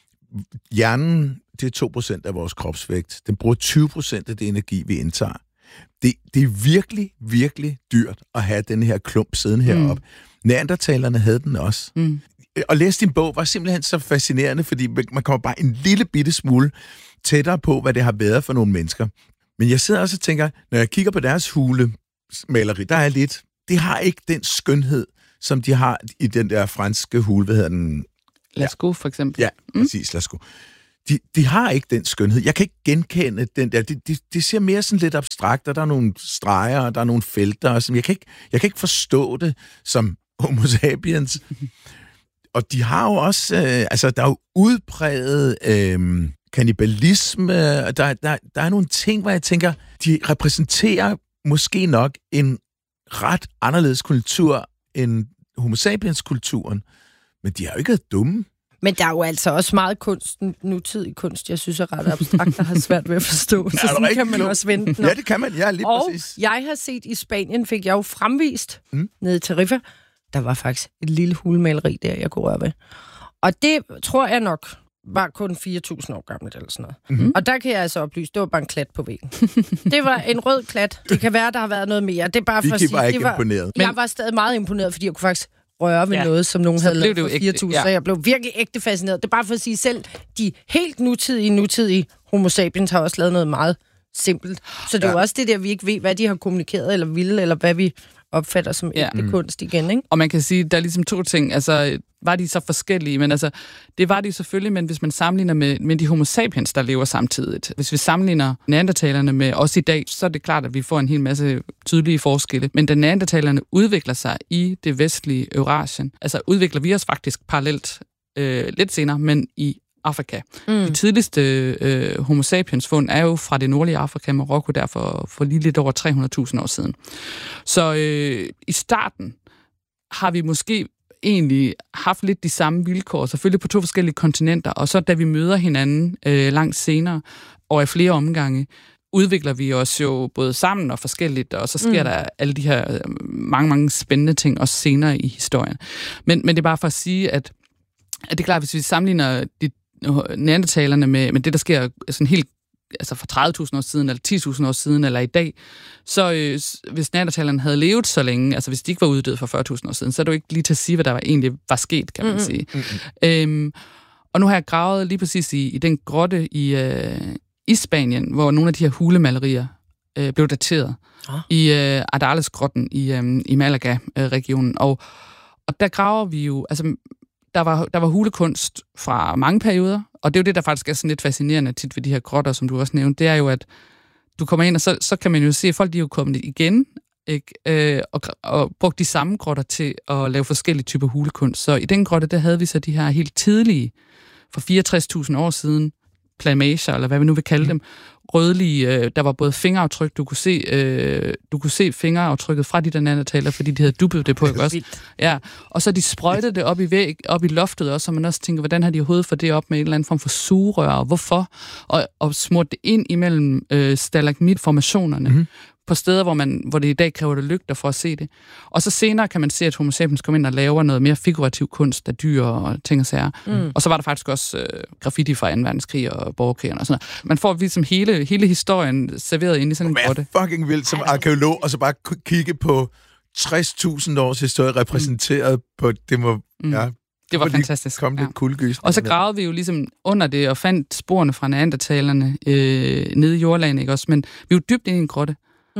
hjernen, det er 2% af vores kropsvægt. Den bruger 20% af det energi, vi indtager. Det er virkelig, virkelig dyrt at have den her klump siddende heroppe. Neandertalerne havde den også. at læse din bog var simpelthen så fascinerende, fordi man kommer bare en lille bitte smule tættere på, hvad det har været for nogle mennesker. Men jeg sidder også og tænker, når jeg kigger på deres hulemaleri, der er lidt... Det har ikke den skønhed, som de har i den der franske hule, hvad hedder den? Lascaux, for eksempel. Ja, præcis, Lascaux. De har ikke den skønhed. Jeg kan ikke genkende den der. Det ser mere sådan lidt abstrakt, og der er nogle streger, og der er nogle felter, og sådan. Jeg kan ikke forstå det som Homo sapiens. Og de har jo også... der er jo udpræget kannibalisme. Der er nogle ting, hvor jeg tænker, de repræsenterer måske nok en ret anderledes kultur end Homo sapiens-kulturen. Men de har jo ikke været dumme. Men der er jo altså også meget kunst, nutidig kunst, jeg synes er ret abstrakt, der har svært ved at forstå. Så sådan kan man også vente den. Ja, det kan man. Ja, lige præcis. Og jeg har set i Spanien, fik jeg jo fremvist nede i Tarifa. Der var faktisk et lille hulemaleri der, jeg kunne røre ved. Og det tror jeg nok var kun 4.000 år gammelt eller sådan noget. Mm-hmm. Og der kan jeg altså oplyse, det var bare en klat på væggen. Det var en rød klat. Det kan være, der har været noget mere. Det er bare for at sige, imponeret. Jeg var stadig meget imponeret, fordi jeg kunne faktisk røre ved noget, som nogen havde lavet for 4.000, så jeg blev virkelig ægte fascineret. Det er bare for at sige, selv de helt nutidige Homo sapiens har også lavet noget meget simpelt. Så det er jo også det der, vi ikke ved, hvad de har kommunikeret, eller ville, eller hvad vi opfatter som ægte kunst igen, ikke? Og man kan sige, der er ligesom to ting. Altså, var de så forskellige? Men altså, det var de selvfølgelig, men hvis man sammenligner med de Homo sapiens, der lever samtidigt. Hvis vi sammenligner neandertalerne med os i dag, så er det klart, at vi får en hel masse tydelige forskelle. Men da neandertalerne udvikler sig i det vestlige Eurasien, altså udvikler vi os faktisk parallelt lidt senere, men i Afrika. De tidligste Homo sapiens fund er jo fra det nordlige Afrika, Marokko, derfor for lige lidt over 300.000 år siden. Så i starten har vi måske egentlig haft lidt de samme vilkår, selvfølgelig på to forskellige kontinenter, og så da vi møder hinanden langt senere, og af flere omgange, udvikler vi os jo både sammen og forskelligt, og så sker der alle de her mange spændende ting også senere i historien. Men det er bare for at sige, at det er klart, hvis vi sammenligner de neandertalerne med det, der sker sådan helt altså for 30.000 år siden, eller 10.000 år siden, eller i dag, så hvis neandertalerne havde levet så længe, altså hvis de ikke var uddøde for 40.000 år siden, så er det jo ikke lige til at sige, hvad der egentlig var sket, kan man sige. Og nu har jeg gravet lige præcis i den grotte i Spanien, hvor nogle af de her hulemalerier blev dateret, i Ardales-grotten i Malaga-regionen. Og der graver vi jo, altså der var hulekunst fra mange perioder, og det er jo det, der faktisk er sådan lidt fascinerende tit ved de her grotter, som du også nævnte, det er jo, at du kommer ind, og så kan man jo se, at folk de er jo kommet igen, ikke? Og brugt de samme grotter til at lave forskellige typer hulekunst. Så i den grotte, der havde vi så de her helt tidlige, for 64.000 år siden, plamager, eller hvad vi nu vil kalde dem, rødlige, der var både fingeraftryk, du kunne se fingeraftrykket fra de der neandertaler, fordi de havde dubbet det på, ikke også? Ja, og så de sprøjtede det op i loftet også, så man også tænker, hvordan har de overhovedet fået det op med en eller anden form for sugerør, og hvorfor? Og smurt det ind imellem stalagmitformationerne, på steder, hvor det i dag kræver det lygter for at se det. Og så senere kan man se, at Homo sapiens kommer ind og laver noget mere figurativ kunst af dyr og ting og sager. Og så var der faktisk også graffiti fra 2. verdenskrig og borgerkrigen og sådan noget. Man får ligesom hele historien serveret ind i sådan en grotte. Det er fucking vildt som arkeolog, og så bare kigge på 60.000 års historie repræsenteret på det må... Det var fantastisk. Kom lidt kuldegys. Og så gravede vi jo ligesom under det og fandt sporene fra neandertalerne nede i jordlagene, ikke også? Men vi er jo dybt inde i en grotte.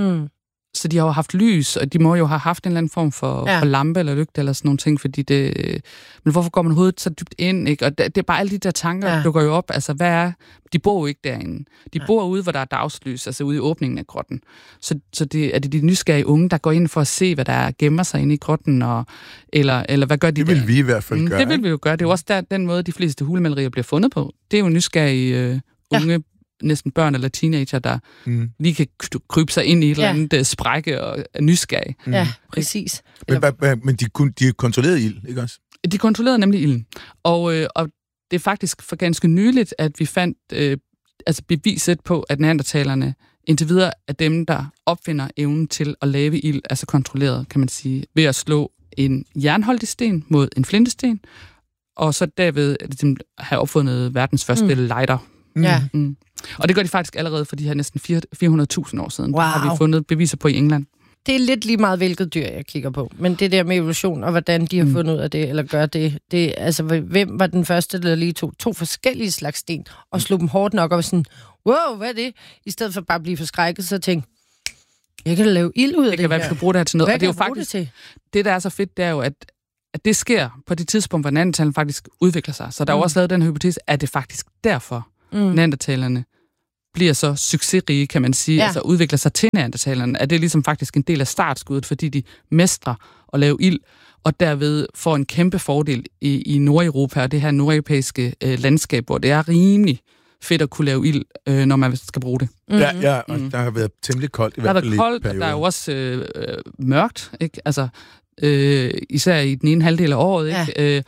Så de har jo haft lys, og de må jo have haft en eller anden form for lampe eller lygte eller sådan nogle ting, fordi det... Men hvorfor går man hovedet så dybt ind, ikke? Og det er bare alle de der tanker, der dukker jo op. Altså, hvad er... De bor jo ikke derinde. De bor ude, hvor der er dagslys, altså ude i åbningen af grotten. Så det er de nysgerrige unge, der går ind for at se, hvad der gemmer sig inde i grotten, eller hvad gør de? Det vil vi i hvert fald gøre. Det vil vi jo gøre. Det er jo også den måde, de fleste hulemalerier bliver fundet på. Det er jo nysgerrige unge, næsten børn eller teenager, der lige kan krybe sig ind i et eller andet sprække og er nysgerrige. Ja, præcis. Men de kontrollerede ild, ikke også? De kontrollerede nemlig ilden. Og det er faktisk for ganske nyligt, at vi fandt beviset på, at neandertalerne indtil videre er dem, der opfinder evnen til at lave ild, altså kontrolleret, kan man sige, ved at slå en jernholdig sten mod en flintesten, og så derved have opfundet verdens første lighter. Og det gør de faktisk allerede for de her næsten 400.000 år siden. Wow. Har vi fundet beviser på i England. det er lidt lige meget, hvilket dyr jeg kigger på. Men det der med evolution, og hvordan de har fundet ud af det, eller gør det altså, hvem var den første, der lige tog 2 forskellige slags sten, og slog dem hårdt nok, og var sådan, wow, hvad er det? I stedet for bare at blive forskrækket, så tænkte jeg kan da lave ild ud af det kan være, vi skal bruge det her til noget. Hvad og det er jo faktisk, det, der er så fedt, det er jo, at det sker på det tidspunkt, hvor neandertalerne faktisk udvikler sig. Så der er jo også lavet den hypotese, at det faktisk derfor, neandertalerne bliver så succesrige, kan man sige, altså udvikler sig til neandertalerne, at det er ligesom faktisk en del af startskuddet, fordi de mestrer at lave ild, og derved får en kæmpe fordel i Nordeuropa, og det her nordeuropæiske landskab, hvor det er rimelig fedt at kunne lave ild, når man skal bruge det. Ja, og der har været temmelig koldt i hvert fald. Der har været koldt, og der er jo også mørkt, ikke? Altså, især i den ene halvdel af året, ikke?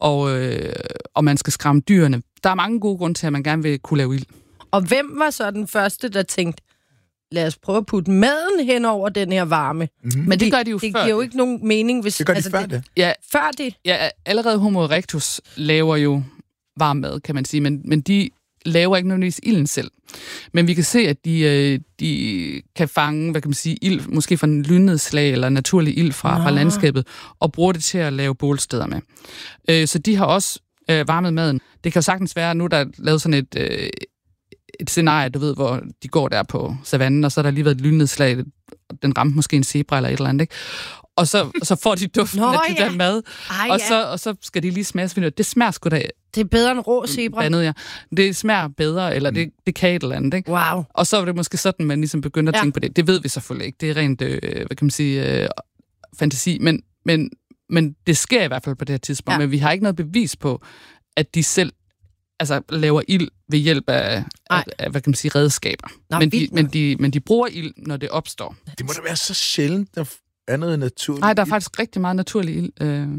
Og man skal skræmme dyrene. Der er mange gode grunde til, at man gerne vil kunne lave ild. Og hvem var så den første, der tænkte, lad os prøve at putte maden hen over den her varme? Men det gør de jo det før. Det giver jo ikke nogen mening, hvis... Det gør de før det. Ja, før det? Ja, allerede Homo erectus laver jo varm mad, kan man sige, men de laver ikke nødvendigvis ilden selv. Men vi kan se, at de kan fange, hvad kan man sige, ild, måske fra en lynnedslag eller naturlig ild fra landskabet, og bruger det til at lave bålsteder med. Så de har også varmet maden. Det kan jo sagtens være, nu der er lavet sådan et scenarie, du ved, hvor de går der på savannen, og så er der lige været et lynnedslag, den ramte måske en zebra eller et eller andet, ikke? Og så får de duften af det der mad, og så skal de lige smage. Det smager sgu da... Det er bedre end rå zebra. Det smager bedre, eller det kan et eller andet, ikke? Wow. Og så er det måske sådan, man ligesom begynder at tænke på det. Det ved vi selvfølgelig ikke. Det er rent, hvad kan man sige, fantasi. Men det sker i hvert fald på det her tidspunkt. Men vi har ikke noget bevis på, at de selv laver ild ved hjælp af hvad kan man sige, redskaber. Men de bruger ild, når det opstår. Det må da være så sjældent, der er noget naturligt. Nej, der er faktisk rigtig meget naturlig ild.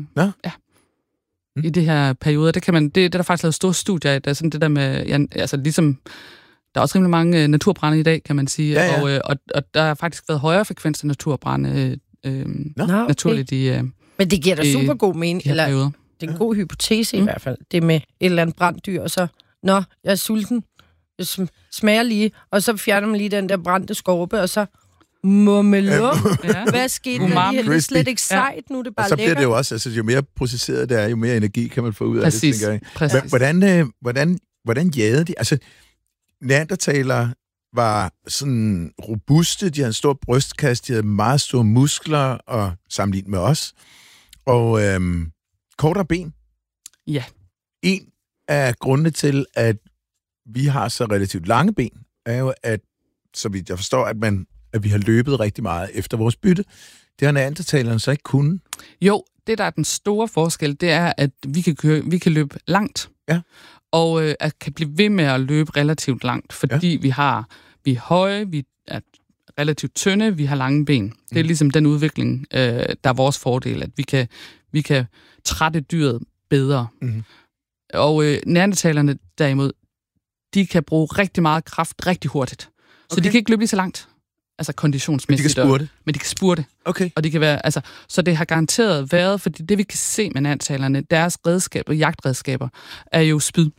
I det her periode. Det er der faktisk lavet store studier af. Der er sådan det der med, ligesom der er også rimelig mange naturbrande i dag, kan man sige. Ja. Og der har faktisk været højere frekvens af naturbrande naturligt i men det giver da super god mening. Eller det er en god hypotese i hvert fald. Det med et eller andet branddyr, og så, jeg er sulten. Jeg smager lige, og så fjerner man lige den der brændte skorpe, og så mummelum. Hvad skete der lige? Det er slet ikke sejt, nu er det bare lækkert. Og så bliver det jo også, jo mere processeret det er, jo mere energi kan man få ud af det, tænker jeg. Præcis. Hvordan jagede de? Altså, neandertalere var sådan robuste, de havde en stor brystkasse, de havde meget store muskler, og sammenlignet med os. Og kortere ben. Ja. En af grundene til, at vi har så relativt lange ben, er jo, at, så vidt jeg forstår, at vi har løbet rigtig meget efter vores bytte. Det har neandertalerne så ikke kunnet. Jo, det der er den store forskel, det er, at vi kan løbe langt. Ja. Og at kan blive ved med at løbe relativt langt, fordi vi er høje, vi er relativt tynde, vi har lange ben. Det er ligesom den udvikling, der er vores fordel, at vi kan trætte dyret bedre. Og neandertalerne derimod, de kan bruge rigtig meget kraft rigtig hurtigt. Så de kan ikke løbe lige så langt, altså konditionsmæssigt. Men de kan spurte. Okay. Og de kan være, så det har garanteret været, fordi det vi kan se med neandertalerne, deres redskaber, jagtredskaber, er jo spyd.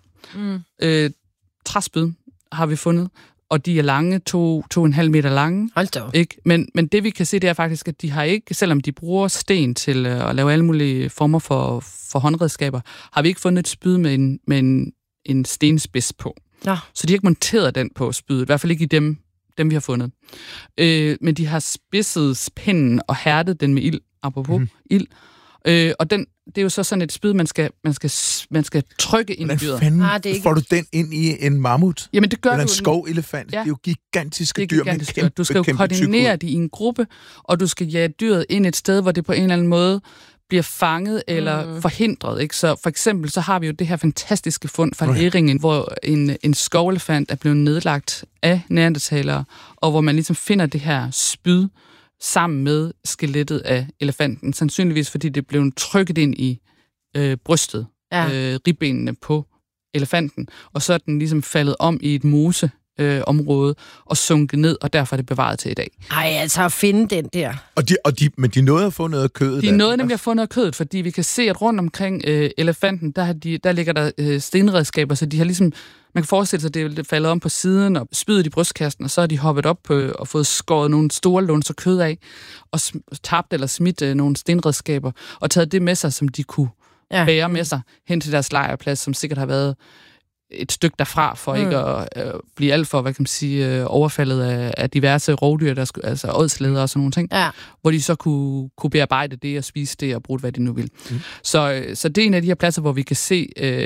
Træspyd har vi fundet, og de er lange, 2,5 meter lange. Hold da op. Ikke? Men det vi kan se, det er faktisk, at de har ikke, selvom de bruger sten til at lave alle mulige former for håndredskaber, har vi ikke fundet et spyd med en stenspids på. Ja. Så de har ikke monteret den på spydet, i hvert fald ikke i dem vi har fundet. Men de har spidset pinden og hærdet den med ild, apropos ild. Og det er jo så sådan et spyd, man skal trykke ind i dyret. Hvordan får du den ind i en mammut? Jamen det gør eller du. en skovelefant? Ja. Det er jo gigantiske dyr med kæmpe. Du skal jo koordinere det i en gruppe, og du skal jage dyret ind et sted, hvor det på en eller anden måde bliver fanget eller forhindret. Ikke? Så for eksempel så har vi jo det her fantastiske fund fra Leringen, hvor en skovelefant er blevet nedlagt af neandertalere, og hvor man ligesom finder det her spyd sammen med skelettet af elefanten. Sandsynligvis fordi det blev trykket ind i brystet, ribbenene på elefanten, og så er den ligesom faldet om i et moseområde og sunket ned, og derfor er det bevaret til i dag. Ej, altså at finde den der. Men de nåede at få noget af kødet? De nåede nemlig at få noget af kødet, fordi vi kan se, at rundt omkring elefanten, der ligger der stenredskaber, så de har ligesom Man kan forestille sig, at det er faldet om på siden og spydet i brystkassen, og så er de hoppet op og fået skåret nogle store lunser kød af, og tabt eller smidt nogle stenredskaber, og taget det med sig, som de kunne bære med sig hen til deres lejrplads, som sikkert har været et stykke derfra, for ikke at blive alt for, hvad kan man sige, overfaldet af diverse rovdyr, altså ådsleder og sådan nogle ting, hvor de så kunne bearbejde det og spise det og bruge det, hvad de nu vil. Så det er en af de her pladser, hvor vi kan se,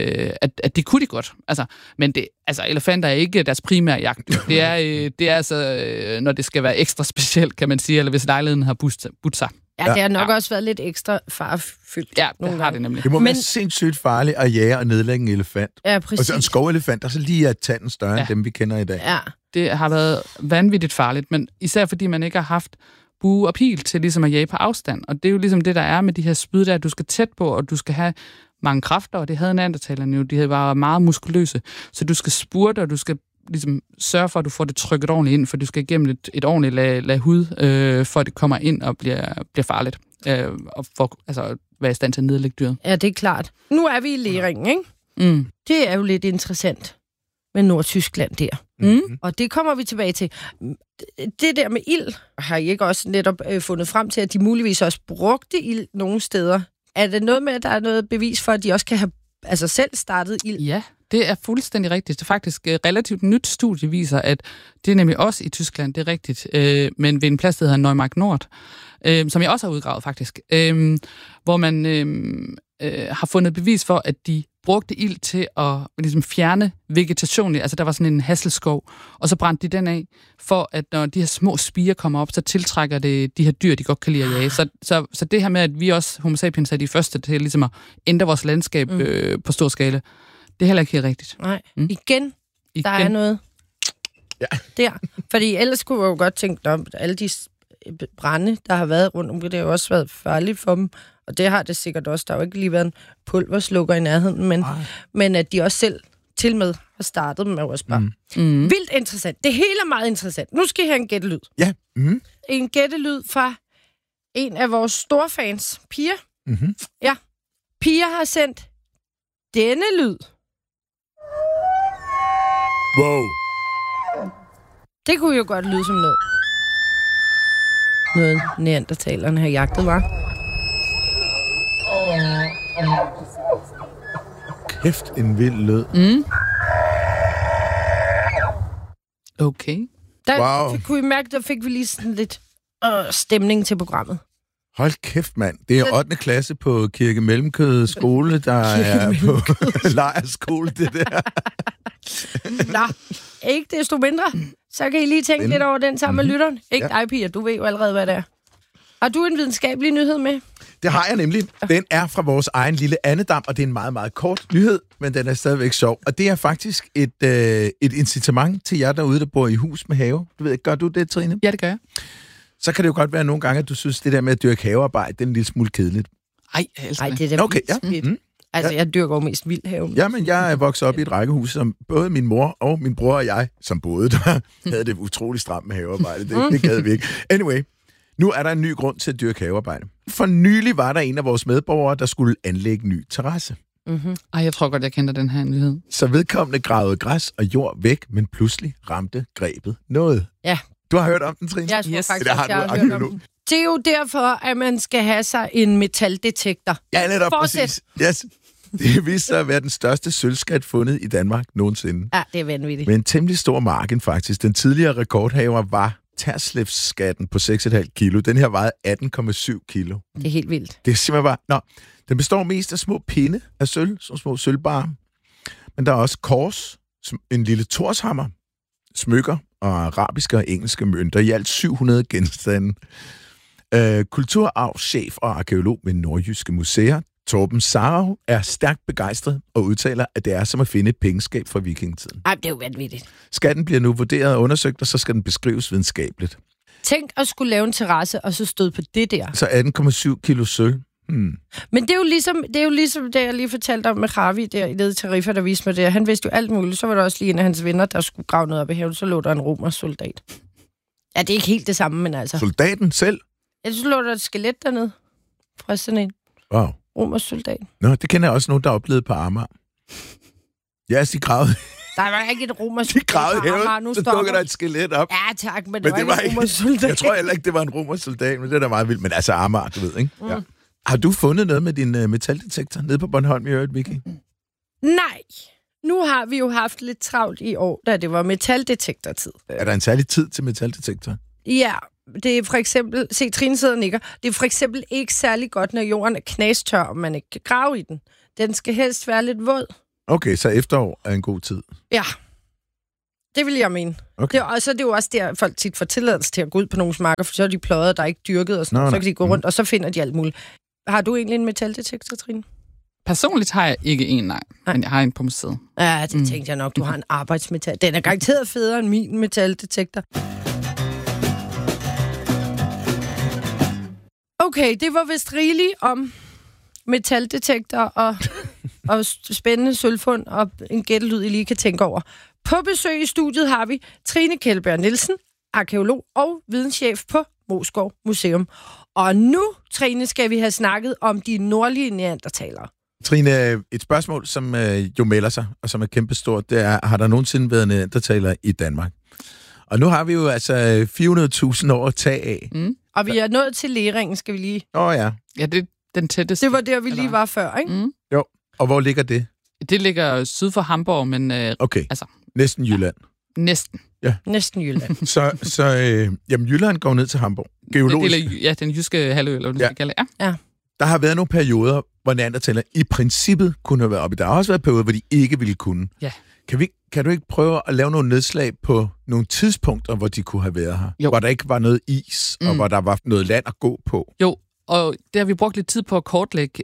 at det kunne de godt. Men elefanter er ikke deres primære jagtdyr. Det er altså, når det skal være ekstra specielt, kan man sige, eller hvis lejligheden har budt sig. Ja, det har nok også været lidt ekstra farfyldt. Ja, det har det nemlig. Det må være sindssygt farligt at jage og nedlægge en elefant. Ja, præcis. Og så en skovelefant, der så lige er tanden større end dem, vi kender i dag. Ja. Det har været vanvittigt farligt, men især fordi man ikke har haft bue og pil til ligesom at jage på afstand. Og det er jo ligesom det, der er med de her spyd der, du skal tæt på, og du skal have mange kræfter, og det havde neandertalerne jo. De var meget muskuløse. Så du skal spurte, og du skal ligesom sørge for, at du får det trykket ordentligt ind, for du skal igennem et ordentligt lag hud, for at det kommer ind og bliver farligt. Og for være i stand til at nedlægge dyret. Ja, det er klart. Nu er vi i Leringen, ikke? Mm. Det er jo lidt interessant med Nordtyskland der. Mm. Og det kommer vi tilbage til. Det der med ild, har I ikke også netop fundet frem til, at de muligvis også brugte ild nogle steder? Er det noget med, at der er noget bevis for, at de også kan have selv startet ild? Ja, det er fuldstændig rigtigt. Det er faktisk et relativt nyt studie viser, at det er nemlig også i Tyskland, det er rigtigt, men ved en plads, der hedder Neumarkt Nord, som jeg også har udgravet faktisk, hvor man har fundet bevis for, at de brugte ild til at ligesom fjerne vegetationen. Altså der var sådan en hasselskov, og så brændte de den af, for at når de her små spirer kommer op, så tiltrækker det de her dyr, de godt kan lide at jage. Så det her med, at vi også, Homo sapiens, er de første til ligesom at ændre vores landskab på stor skala, det er heller ikke helt rigtigt. Nej. Igen, der er noget der. Fordi ellers kunne jeg jo godt tænke, at alle de brænde, der har været rundt om det har jo også været farligt for dem. Og det har det sikkert også. Der har jo ikke lige været en pulverslukker i nærheden, men at de også selv til med har startet med også bare. Vildt interessant. Det hele er meget interessant. Nu skal I have en gættelyd. Ja. Mm. En gættelyd fra en af vores store fans, Pia. Mm-hmm. Ja. Pia har sendt denne lyd. Wow. Det kunne jo godt lyde som noget neandertalerne har jagtet, var. Kæft, en vild lyd. Okay. Der kunne I mærke, der fik vi lige sådan lidt stemning til programmet. Hold kæft, mand. Det er 8. klasse på Kirke Mellemkøde skole, der er på lejrskole, det der. Nå, ikke desto mindre. Så kan I lige tænke lidt over den sammen med lytteren. Ikke dig, Pia. Du ved jo allerede, hvad det er. Har du en videnskabelig nyhed med? Det har jeg nemlig. Den er fra vores egen lille andedam, og det er en meget, meget kort nyhed, men den er stadigvæk sjov. Og det er faktisk et incitament til jer derude, der bor i hus med have. Du ved ikke, gør du det, Trine? Ja, det gør jeg. Så kan det jo godt være nogle gange, at du synes, det der med at dyrke havearbejde, det er en lille smule kedeligt. Ej, det er da okay, ja. Altså, jeg dyrker jo mest vild have. Jamen, jeg er vokset op i et rækkehus, som både min mor og min bror og jeg, som boede der, havde det utrolig stramt med havearbejde. Det gad vi ikke. Anyway, nu er der en ny grund til at dyrke havearbejde. For nylig var der en af vores medborgere, der skulle anlægge en ny terrasse. Mm-hmm. Ej, jeg tror godt, jeg kender den her nyhed. Så vedkommende gravede græs og jord væk, men pludselig ramte grebet noget. Ja. Du har hørt om den, Trine? Jeg tror faktisk, jeg har hørt om den. Det er jo derfor, at man skal have sig en metaldetektor. Ja, netop præcis. Yes. Det viste sig at være den største sølvskat fundet i Danmark nogensinde. Ja, det er vanvittigt. Med en temmelig stor marken faktisk. Den tidligere rekordhaver var Terslev-skatten på 6,5 kilo. Den her vejede 18,7 kilo. Det er helt vildt. Det er simpelthen bare... Nå, den består mest af små pinde af sølv, så små sølvbarer. Men der er også kors, en lille torshammer, smykker og arabiske og engelske mønter. I alt 700 genstande. Kulturarvschef og arkeolog ved Nordjyske Museer, Torben Sarau, er stærkt begejstret og udtaler, at det er som at finde et pengeskab fra vikingetiden. Ej, det er jo vanvittigt. Skatten bliver nu vurderet og undersøgt, og så skal den beskrives videnskabeligt. Tænk at skulle lave en terrasse, og så støde på det der. Så 18,7 kilo sølv. Men det er jo ligesom det, jeg lige fortalte om med Ravi der i Tariffer, der viste mig det. Han vidste jo alt muligt. Så var der også lige en af hans venner, der skulle grave noget op i haven. Så lå der en romersk soldat. Ja, det er ikke helt det samme, men altså... Soldaten selv? Ja, så lå der et skelet dernede. Fra sådan en. Wow. Romersk soldat. Nå, det kender jeg også nogen, der oplevede på Amager. Ja, de gravede Der var ikke et romersk De gravede havet, så dukker der et skelet op. Ja, tak, men det var ikke en romersk soldat. Jeg tror heller ikke, det var en romersk soldat, men det er da meget vildt. Men altså Amager, du ved, ikke? Mm. Ja. Har du fundet noget med din metaldetektor nede på Bornholm i øvrigt, Vicky? Nej. Nu har vi jo haft lidt travlt i år, da det var metaldetektortid. Er der en særlig tid til metaldetektor? Ja, det er for eksempel... Se, Trine sidder og nikker. Det er for eksempel ikke særlig godt, når jorden er knastør, og man ikke kan grave i den. Den skal helst være lidt våd. Okay, så efterår er en god tid. Ja, det vil jeg mene. Okay. Og så er det jo også der, folk tit får tilladelse til at gå ud på nogle marker, for så er de pløjet, der er ikke dyrket, og sådan, så kan de gå rundt, og så finder de alt muligt. Har du egentlig en metaldetektor, Trine? Personligt har jeg ikke en, nej. Men jeg har en på museet. Ja, det tænkte jeg nok. Du har en arbejdsmetal. Den er garanteret federe end min metaldetektor. Okay, det var vist rigeligt om metaldetektor og spændende sølvfund og en gættelyd, I lige kan tænke over. På besøg i studiet har vi Trine Kjeldberg Nielsen, arkæolog og videnschef på Moesgaard Museum. Og nu, Trine, skal vi have snakket om de nordlige neandertalere. Trine, et spørgsmål, som jo melder sig, og som er kæmpestort, det er, har der nogensinde været neandertalere i Danmark? Og nu har vi jo altså 400.000 år at tage af. Mm. Og vi er nået til Leringen, skal vi lige... Ja. Ja, det er den tætteste. Det var der, vi lige var før, ikke? Mm. Jo, og hvor ligger det? Det ligger syd for Hamburg, men... Okay, altså, næsten Jylland. Næsten. Ja. Næsten Jylland. så jamen, Jylland går ned til Hamburg. Geologisk. Den jyske halvø, eller hvad du skal kalde det. Ja. Der har været nogle perioder, hvor neandertalere i princippet kunne have været oppe. Der har også været perioder, hvor de ikke ville kunne. Ja. Kan du ikke prøve at lave nogle nedslag på nogle tidspunkter, hvor de kunne have været her? Jo. Hvor der ikke var noget is, og hvor der var noget land at gå på? Jo, og det har vi brugt lidt tid på at kortlægge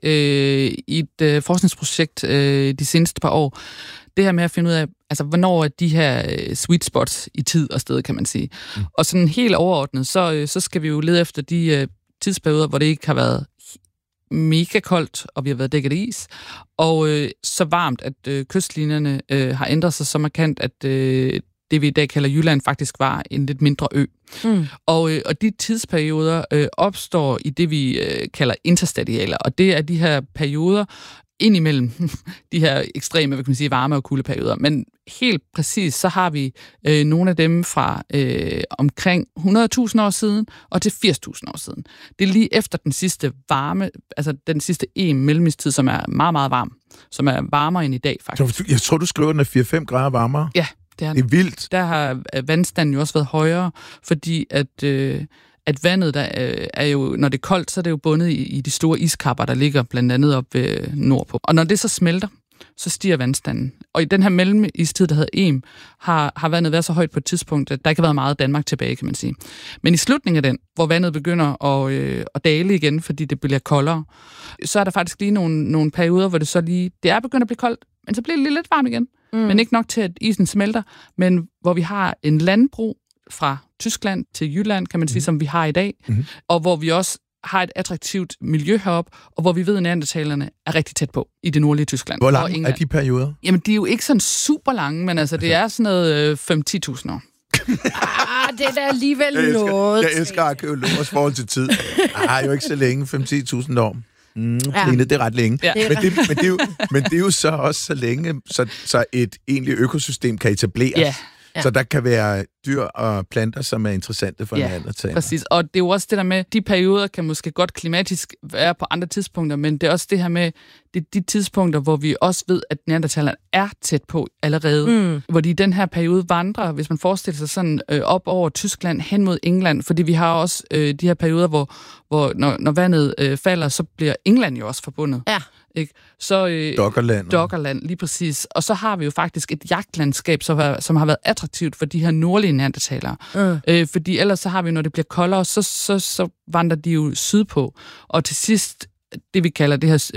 i et forskningsprojekt de seneste par år. Det her med at finde ud af, altså, hvornår er de her sweet spots i tid og sted, kan man sige. Mm. Og sådan helt overordnet, så skal vi jo lede efter de tidsperioder, hvor det ikke har været mega koldt, og vi har været dækket af is, og så varmt, at kystlinjerne har ændret sig så markant, at det vi i dag kalder Jylland faktisk var en lidt mindre ø. Mm. Og de tidsperioder opstår i det, vi kalder interstadialer, og det er de her perioder indimellem de her ekstreme, hvad kan man sige, varme- og kuldeperioder. Men helt præcis, så har vi nogle af dem fra omkring 100.000 år siden og til 80.000 år siden. Det er lige efter den sidste varme, altså den sidste mellemistid, som er meget, meget varm. Som er varmere end i dag, faktisk. Jeg tror, du skriver, den er 4-5 grader varmere? Ja, det er vildt. Der har vandstanden jo også været højere, fordi at vandet, der er jo, når det er koldt, så er det jo bundet i de store iskapper, der ligger blandt andet op nordpå. Og når det så smelter, så stiger vandstanden. Og i den her mellemistid, der hedder har vandet været så højt på et tidspunkt, at der ikke har været meget Danmark tilbage, kan man sige. Men i slutningen af den, hvor vandet begynder at dale igen, fordi det bliver koldere, så er der faktisk lige nogle perioder, hvor det er begyndt at blive koldt, men så bliver det lige lidt varmt igen. Mm. Men ikke nok til, at isen smelter, men hvor vi har en landbro fra Tyskland til Jylland, kan man sige, som vi har i dag, og hvor vi også har et attraktivt miljø heroppe, og hvor vi ved, at neandertalerne er rigtig tæt på i det nordlige Tyskland. Hvor lange er de perioder? Jamen, de er jo ikke sådan super lange, men altså, det er sådan noget 5-10.000 år. Det er da alligevel noget. Jeg elsker arkeologers forhold til tid. Jo ikke så længe, 5-10.000 år. Trine, det er ret længe. Ja. Men det er jo så også så længe, så et egentligt økosystem kan etableres. Ja. Ja. Så der kan være dyr og planter, som er interessante for neandertalere. Præcis. Og det er jo også det der med, de perioder kan måske godt klimatisk være på andre tidspunkter, men det er også det her med, det er de tidspunkter, hvor vi også ved, at neandertalerne er tæt på allerede. Hvor de i den her periode vandrer, hvis man forestiller sig sådan op over Tyskland hen mod England, fordi vi har også de her perioder, hvor når vandet falder, så bliver England jo også forbundet. Ja. Ikke? Så Doggerland, lige præcis. Og så har vi jo faktisk et jagtlandskab, som har været attraktivt for de her nordlige neandertalere. Fordi ellers så har vi, når det bliver koldere, så vandrer de jo sydpå. Og til sidst, det vi kalder det her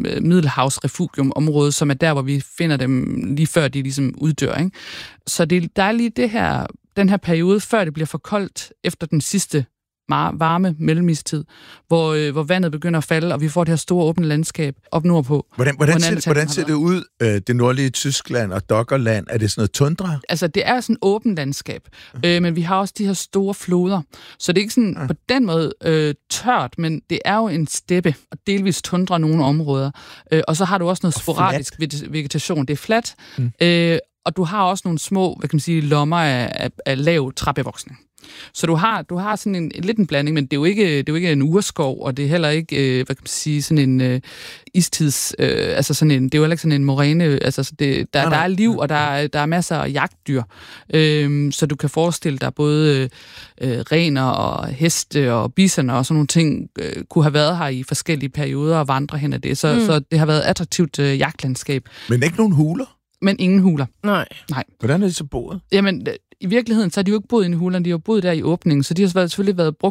Middelhavsrefugium-område, som er der, hvor vi finder dem lige før de ligesom uddør. Ikke? Så der er lige den her periode, før det bliver for koldt efter den sidste varme mellemistid, hvor vandet begynder at falde, og vi får det her store åbne landskab op nordpå. Hvordan ser det ud, det nordlige Tyskland og Doggerland? Er det sådan noget tundra? Altså, det er sådan et åbent landskab, men vi har også de her store floder, så det er ikke sådan på den måde tørt, men det er jo en steppe, og delvis tundra nogle områder. Og så har du også noget sporadisk vegetation. Det er fladt, Og du har også nogle små, hvad kan man sige, lommer af lav træbevoksning. Så du har sådan lidt en blanding, men det er jo ikke en urskov, og det er heller ikke, hvad kan man sige, sådan en istids, altså sådan en, det er jo heller ikke sådan en moræne, altså der er liv, og der er masser af jagtdyr. Så du kan forestille dig både rener og heste og bisoner og sådan nogle ting, kunne have været her i forskellige perioder og vandre hen ad det. Så det har været et attraktivt jagtlandskab. Men ikke nogen huler? Men ingen huler. Nej. Hvordan er de så boet? Jamen, i virkeligheden, så har de jo ikke boet inde i hulerne, de har jo boet der i åbningen, så de har selvfølgelig været